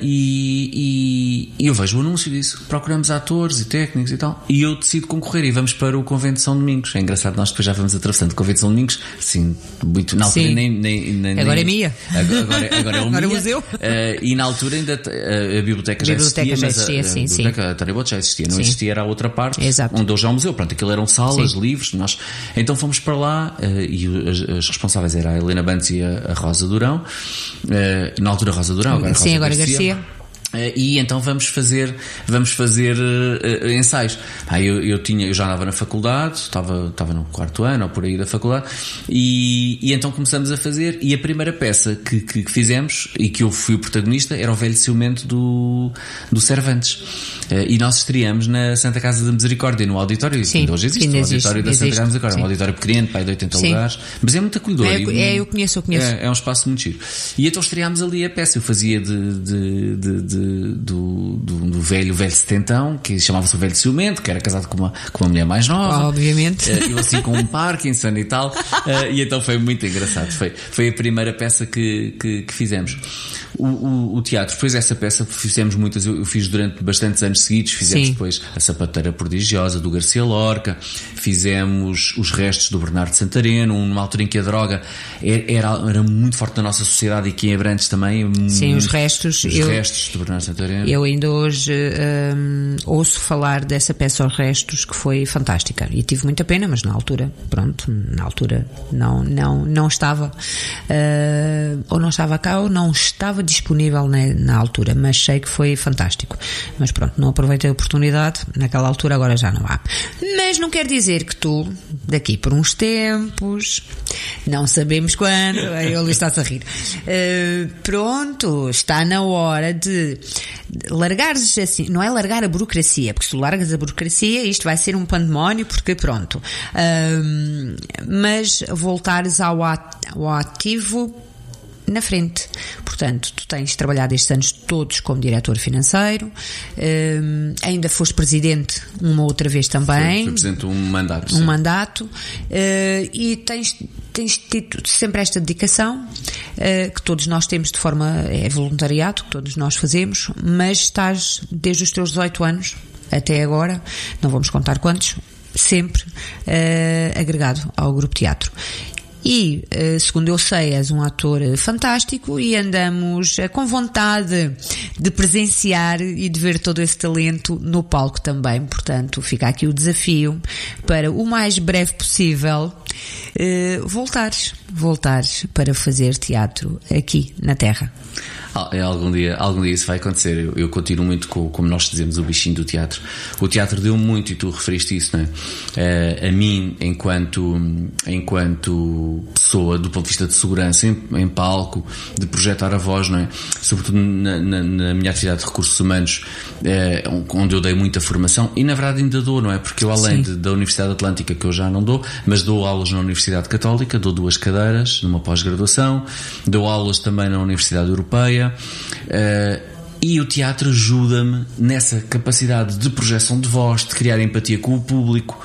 e, e, e eu vejo o anúncio disso, procuramos atores e técnicos e tal, e eu decido concorrer e vamos para o Convento de São Domingos. É engraçado, nós depois já vamos atravessando o Convento de São Domingos, sim, muito, na altura nem, nem, nem... Agora nem, é Mia. Agora, agora, agora é o agora Mia. museu. Uh, e na altura ainda a, a biblioteca já a biblioteca existia, já existia, mas a, sim, a biblioteca a Taribote já existia, não sim. existia, era a outra parte, Exato. Onde hoje é o museu, pronto, aquilo eram salas, sim. livros, nós, então fomos para lá, uh, e as, as responsáveis eram a Helena Bandes e a, a Rosa Durão, uh, na altura Rosa Durão, agora sim, Rosa agora Garcia. Garcia. E então vamos fazer, vamos fazer uh, ensaios. Ah, eu, eu tinha, eu já andava na faculdade, estava, estava no quarto ano ou por aí da faculdade, e, e então começamos a fazer, e a primeira peça que, que, que fizemos, e que eu fui o protagonista, era o Velho Ciumento do, do Cervantes. Uh, e nós estreamos na Santa Casa da Misericórdia, no auditório. Sim, ainda hoje existe, o auditório existe, da Santa existe, Casa da Misericórdia, sim. um auditório pequeno, pai de oitenta sim. lugares, mas é muito acolhedor. É, e, é, eu conheço, eu conheço. É, é um espaço muito giro. E então estreámos ali a peça, eu fazia de, de, de, de Do, do, do velho, velho setentão, que chamava-se o Velho Ciumento, que era casado com uma, com uma mulher mais nova. Obviamente. Uh, eu assim com um Parkinson e tal. Uh, e então foi muito engraçado. Foi, foi a primeira peça que, que, que fizemos. O, o, o teatro, depois essa peça fizemos muitas, eu, eu fiz durante bastantes anos seguidos, fizemos Sim. depois a Sapateira Prodigiosa, do Garcia Lorca, fizemos Os Restos do Bernardo Santareno, numa altura em que a droga era, era muito forte na nossa sociedade e aqui em Abrantes também. Sim, muito, os restos. Os eu, restos do Bernardo Santareno. Eu ainda hoje um, ouço falar dessa peça Os Restos, que foi fantástica, e tive muita pena, mas na altura, pronto, na altura não, não, não estava, uh, ou não estava cá, ou não estava disponível na, na altura, mas sei que foi fantástico. Mas pronto, não aproveitei a oportunidade naquela altura, agora já não há. Mas não quer dizer que tu, daqui por uns tempos, não sabemos quando, aí o Luís está-se a rir, uh, pronto, está na hora de largares assim, não é largar a burocracia, porque se tu largas a burocracia isto vai ser um pandemónio, porque pronto, uh, mas voltares ao, at, ao ativo na frente. Portanto, tu tens trabalhado estes anos todos como diretor financeiro, um, ainda foste presidente uma outra vez também. Fui presidente um mandato. Um sim. mandato, uh, e tens, tens tido sempre esta dedicação, uh, que todos nós temos de forma, é voluntariado, que todos nós fazemos, mas estás desde os teus dezoito anos até agora, não vamos contar quantos, sempre uh, agregado ao Grupo Teatro. E, segundo eu sei, és um ator fantástico e andamos com vontade de presenciar e de ver todo esse talento no palco também. Portanto, fica aqui o desafio para o mais breve possível voltares, voltares para fazer teatro aqui na Terra. Algum dia, algum dia isso vai acontecer. Eu, eu continuo muito com, como nós dizemos, o bichinho do teatro. O teatro deu muito, e tu referiste isso, não é? Uh, a mim, enquanto, enquanto pessoa, do ponto de vista de segurança, em, em palco, de projetar a voz, não é? Sobretudo na, na, na minha atividade de recursos humanos, uh, onde eu dei muita formação, e na verdade ainda dou, não é? Porque eu, além de, da Universidade Atlântica, que eu já não dou, mas dou aulas na Universidade Católica, dou duas cadeiras numa pós-graduação, dou aulas também na Universidade Europeia. Uh, e o teatro ajuda-me nessa capacidade de projeção de voz, de criar empatia com o público,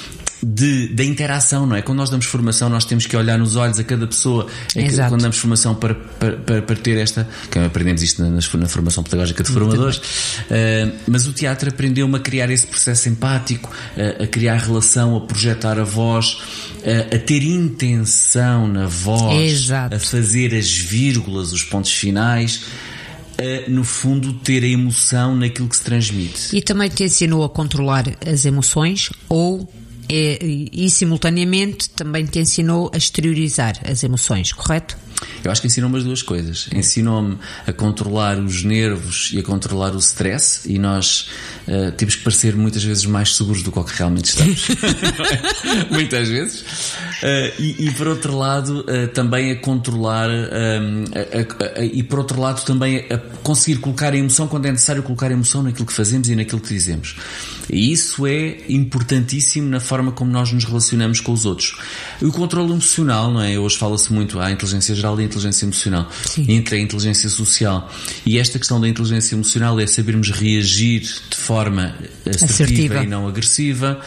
de, da interação, não é? Quando nós damos formação, nós temos que olhar nos olhos a cada pessoa. É que, quando damos formação para, para, para, para ter esta, que aprendemos isto na, na formação pedagógica de formadores, uh, mas o teatro aprendeu-me a criar esse processo empático, uh, a criar relação, a projetar a voz, uh, a ter intenção na voz, Exato. A fazer as vírgulas, os pontos finais. Uh, no fundo, ter a emoção naquilo que se transmite. E também te ensinou a controlar as emoções, ou e, e, e simultaneamente também te ensinou a exteriorizar as emoções, correto? Eu acho que ensinou-me as duas coisas. Ensinou-me a controlar os nervos e a controlar o stress, e nós uh, temos que parecer muitas vezes mais seguros do que realmente estamos. Muitas vezes. Uh, e, e por outro lado, uh, também a controlar um, a, a, a, e por outro lado também a conseguir colocar a emoção quando é necessário colocar a emoção naquilo que fazemos e naquilo que dizemos. E isso é importantíssimo na forma como nós nos relacionamos com os outros. E o controle emocional, não é? Hoje fala-se muito à inteligência geral e a inteligência emocional. Sim. Entre a inteligência social. E esta questão da inteligência emocional é sabermos reagir de forma assertiva, assertiva. E não agressiva,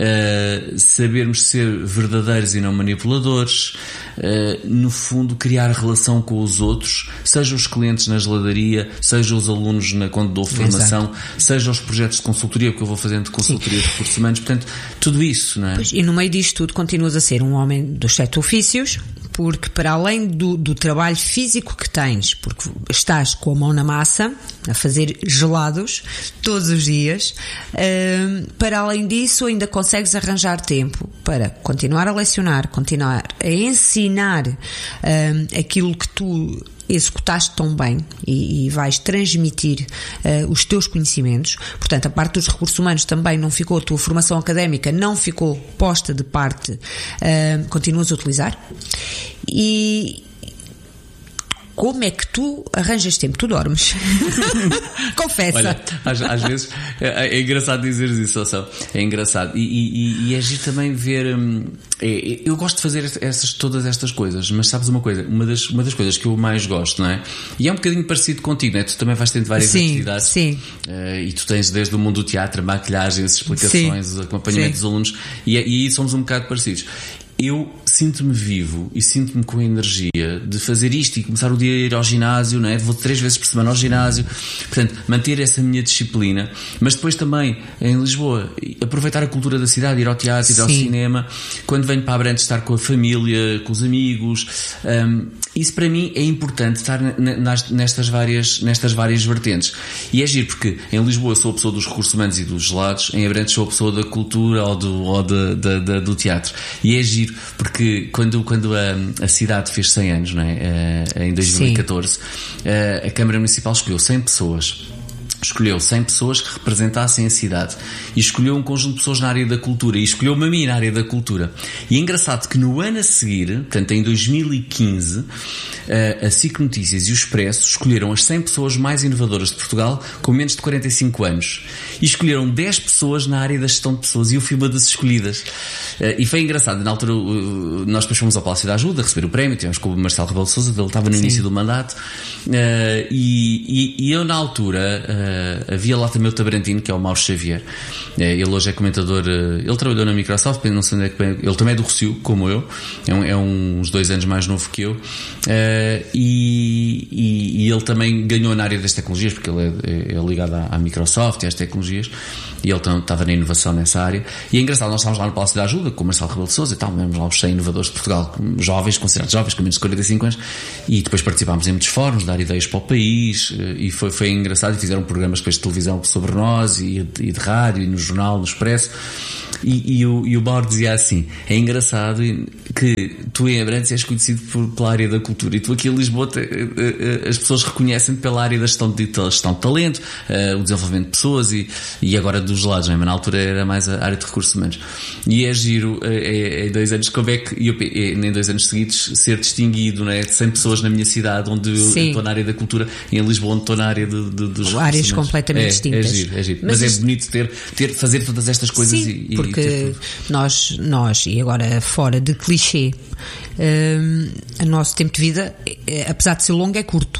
uh, sabermos ser verdadeiros e não manipuladores, uh, no fundo criar relação com os outros, seja os clientes na geladaria, seja os alunos na, quando dou formação, Exato. Seja os projetos de consultoria, porque eu vou fazendo consultoria Sim. de recursos humanos, portanto, tudo isso, não é? Pois, e no meio disto tudo continuas a ser um homem dos sete ofícios, porque para além do, do trabalho físico que tens, porque estás com a mão na massa, a fazer gelados todos os dias, uh, para além disso ainda consegues arranjar tempo para continuar a lecionar, continuar a ensinar uh, aquilo que tu executaste tão bem e, e vais transmitir uh, os teus conhecimentos. Portanto, a parte dos recursos humanos também não ficou, a tua formação académica não ficou posta de parte, uh, continuas a utilizar. E como é que tu arranjas tempo? Tu dormes. Confessa. Olha, às, às vezes é, é engraçado dizer isso, Elsa. É engraçado. E, e, e é giro também ver. Hum, é, eu gosto de fazer essas, todas estas coisas, mas sabes uma coisa? Uma das, uma das coisas que eu mais gosto, não é? E é um bocadinho parecido contigo, não é? Tu também vais tendo várias sim, atividades. Sim. Uh, e tu tens desde o mundo do teatro, a maquilhagem, as explicações, sim, o acompanhamento sim. dos alunos. E, e aí somos um bocado parecidos. Eu sinto-me vivo e sinto-me com a energia de fazer isto e começar o dia a ir ao ginásio, não é? Vou três vezes por semana ao ginásio, portanto, manter essa minha disciplina, mas depois também, em Lisboa, aproveitar a cultura da cidade, ir ao teatro, ir Sim. ao cinema, quando venho para Abrantes estar com a família, com os amigos, um, isso para mim é importante, estar nas, nestas, várias, nestas várias vertentes. E é giro, porque em Lisboa sou a pessoa dos recursos humanos e dos gelados, em Abrantes sou a pessoa da cultura ou do, ou de, de, de, do teatro. E é giro, porque quando, quando a, a cidade fez cem anos, não é? Em dois mil e catorze, a, a Câmara Municipal escolheu cem pessoas. Escolheu cem pessoas que representassem a cidade e escolheu um conjunto de pessoas na área da cultura e escolheu-me a mim na área da cultura. E é engraçado que no ano a seguir, portanto em dois mil e quinze, a S I C Notícias e o Expresso escolheram as cem pessoas mais inovadoras de Portugal com menos de quarenta e cinco anos e escolheram dez pessoas na área da gestão de pessoas e eu fui uma das escolhidas. E foi engraçado, na altura nós depois fomos ao Palácio da Ajuda a receber o prémio, tivemos com o Marcelo Rebelo de Sousa, ele estava no Sim. início do mandato, e, e, e eu na altura Uh, havia lá também o Tabarantino, que é o Mauro Xavier. Uh, ele hoje é comentador, uh, ele trabalhou na Microsoft, não sei onde é que bem, ele também é do Rossio, como eu, é, um, é uns dois anos mais novo que eu, uh, e, e, e ele também ganhou na área das tecnologias, porque ele é, é ligado à, à Microsoft e às tecnologias, e ele tam, estava na inovação nessa área. E é engraçado, nós estávamos lá no Palácio da Ajuda com o Marcelo Rebelo de Sousa e tal, mesmo lá os cem inovadores de Portugal, jovens, considerados jovens, com menos de quarenta e cinco anos, e depois participámos em muitos fóruns, dar ideias para o país, uh, e foi, foi engraçado, e fizeram programas depois de televisão sobre nós e, e de rádio e no jornal, no Expresso, e, e, o, e o Mauro dizia assim, é engraçado que tu em Abrantes és conhecido por, pela área da cultura e tu aqui em Lisboa te, as pessoas reconhecem pela área da gestão de, gestão de talento, uh, o desenvolvimento de pessoas e, e agora dos lados, não é? Mas na altura era mais a área de recursos humanos. E é giro, é, é dois anos, como é que eu, é, em dois anos seguidos ser distinguido, não é? De cem pessoas na minha cidade onde eu estou na área da cultura, em Lisboa onde estou na área de, de, dos áreas completamente é, distintas. É giro, é giro. Mas, Mas é bonito ter, ter, fazer todas estas coisas. Sim, e, porque e nós, nós, e agora fora de clichê, um, o nosso tempo de vida, apesar de ser longo, é curto.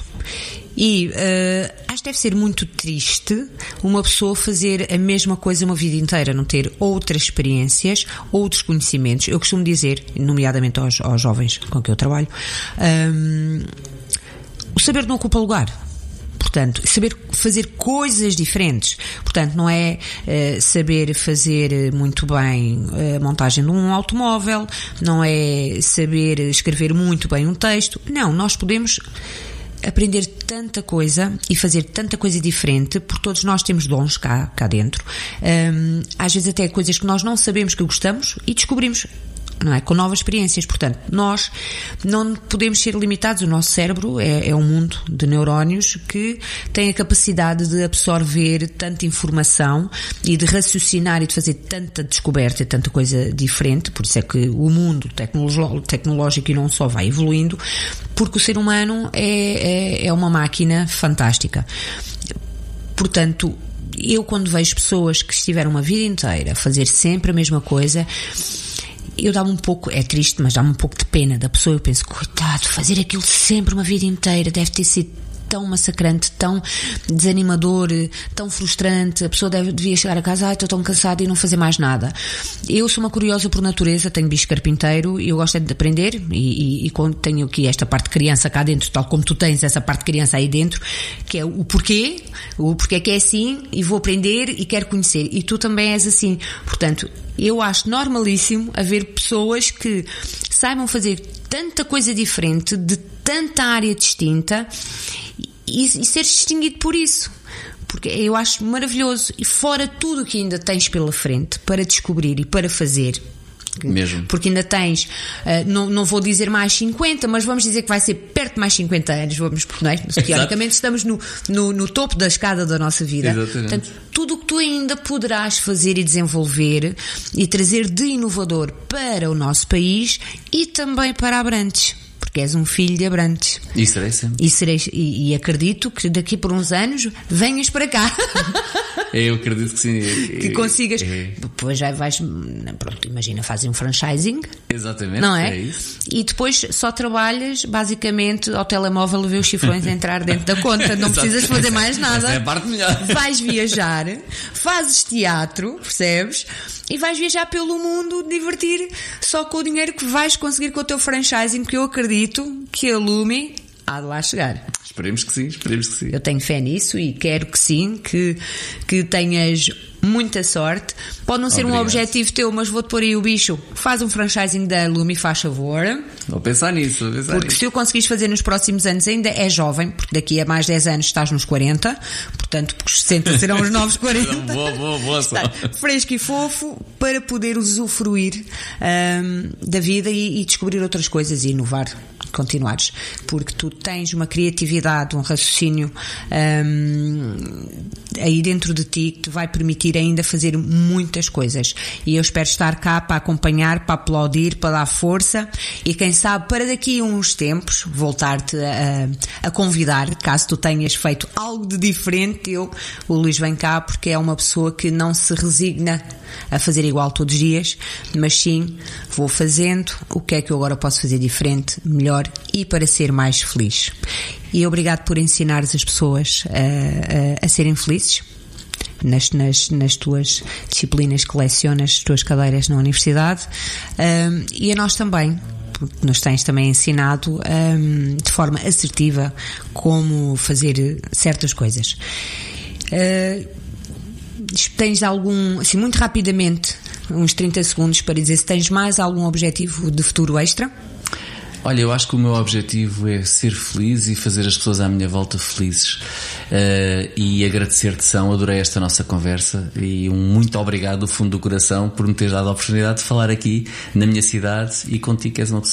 E uh, acho que deve ser muito triste uma pessoa fazer a mesma coisa uma vida inteira, não ter outras experiências, outros conhecimentos. Eu costumo dizer, nomeadamente aos, aos jovens com que eu trabalho, um, o saber não ocupa lugar. Portanto, saber fazer coisas diferentes. Portanto, não é uh, saber fazer muito bem a montagem de um automóvel, não é saber escrever muito bem um texto. Não, nós podemos aprender tanta coisa e fazer tanta coisa diferente, porque todos nós temos dons cá, cá dentro. Um, às vezes até coisas que nós não sabemos que gostamos e descobrimos, não é? Com novas experiências. Portanto, nós não podemos ser limitados. O nosso cérebro é, é um mundo de neurónios que tem a capacidade de absorver tanta informação e de raciocinar e de fazer tanta descoberta e tanta coisa diferente. Por isso é que o mundo tecnológico e não só vai evoluindo, porque o ser humano é, é, é uma máquina fantástica. Portanto, eu quando vejo pessoas que estiveram uma vida inteira a fazer sempre a mesma coisa, eu dá-me um pouco, é triste, mas dá-me um pouco de pena da pessoa. Eu penso, coitado, fazer aquilo sempre uma vida inteira deve ter sido tão massacrante, tão desanimador, tão frustrante. A pessoa deve, devia chegar a casa, ai, estou tão cansada e não fazer mais nada. Eu sou uma curiosa por natureza, tenho bicho carpinteiro e eu gosto de aprender e, e, e quando tenho aqui esta parte de criança cá dentro, tal como tu tens essa parte de criança aí dentro, que é o porquê, o porquê que é assim, e vou aprender e quero conhecer. E tu também és assim. Portanto, eu acho normalíssimo haver pessoas que saibam fazer tanta coisa diferente, de tanta área distinta e, e ser distinguido por isso. Porque eu acho maravilhoso. E fora tudo o que ainda tens pela frente para descobrir e para fazer. Mesmo. Porque ainda tens, uh, não, não vou dizer mais cinquenta, mas vamos dizer que vai ser perto de mais cinquenta anos, vamos, porque não é? Teoricamente estamos no, no, no topo da escada da nossa vida. Exatamente. Portanto, tudo o que tu ainda poderás fazer e desenvolver e trazer de inovador para o nosso país e também para Abrantes. Porque és um filho de Abrantes. E serei sempre. E, serei, e, e acredito que daqui por uns anos venhas para cá. Eu acredito que sim. Que consigas. É. Depois já vais. Pronto, imagina, fazem um franchising. Exatamente. Não é? É isso. E depois só trabalhas basicamente ao telemóvel a ver os chifrões entrar dentro da conta. Não precisas fazer mais nada. Essa é a parte melhor. Vais viajar, fazes teatro, percebes? E vais viajar pelo mundo, divertir só com o dinheiro que vais conseguir com o teu franchising, que eu acredito que a Lumi há de lá chegar. Esperemos que sim, esperemos que sim. Eu tenho fé nisso e quero que sim, que, que tenhas muita sorte. Pode não ser Obrigado. Um objetivo teu, mas vou-te pôr aí o bicho. Faz um franchising da Lumi, faz favor. Vou pensar nisso, vou pensar Porque nisso. se o conseguires fazer nos próximos anos, ainda é jovem, porque daqui a mais dez anos estás nos quarenta, portanto, porque os sessenta serão os novos quarenta. boa, boa, boa só. Está fresco e fofo para poder usufruir um, da vida e, e descobrir outras coisas e inovar. Continuares, porque tu tens uma criatividade, um raciocínio um, aí dentro de ti que te vai permitir ainda fazer muitas coisas, e eu espero estar cá para acompanhar, para aplaudir, para dar força e quem sabe para daqui a uns tempos voltar-te a, a convidar, caso tu tenhas feito algo de diferente. Eu, o Luís vem cá porque é uma pessoa que não se resigna a fazer igual todos os dias, mas sim, vou fazendo o que é que eu agora posso fazer diferente, melhor e para ser mais feliz. E obrigado por ensinares as pessoas a, a, a serem felizes nas, nas, nas tuas disciplinas que lecionas, as tuas cadeiras na universidade, um, e a nós também, porque nos tens também ensinado um, de forma assertiva como fazer certas coisas. Uh, Tens algum, assim, muito rapidamente, uns trinta segundos para dizer se tens mais algum objetivo de futuro extra? Olha, eu acho que o meu objetivo é ser feliz e fazer as pessoas à minha volta felizes. Uh, e agradecer-te, São, adorei esta nossa conversa e um muito obrigado do fundo do coração por me teres dado a oportunidade de falar aqui na minha cidade e contigo, que és uma pessoa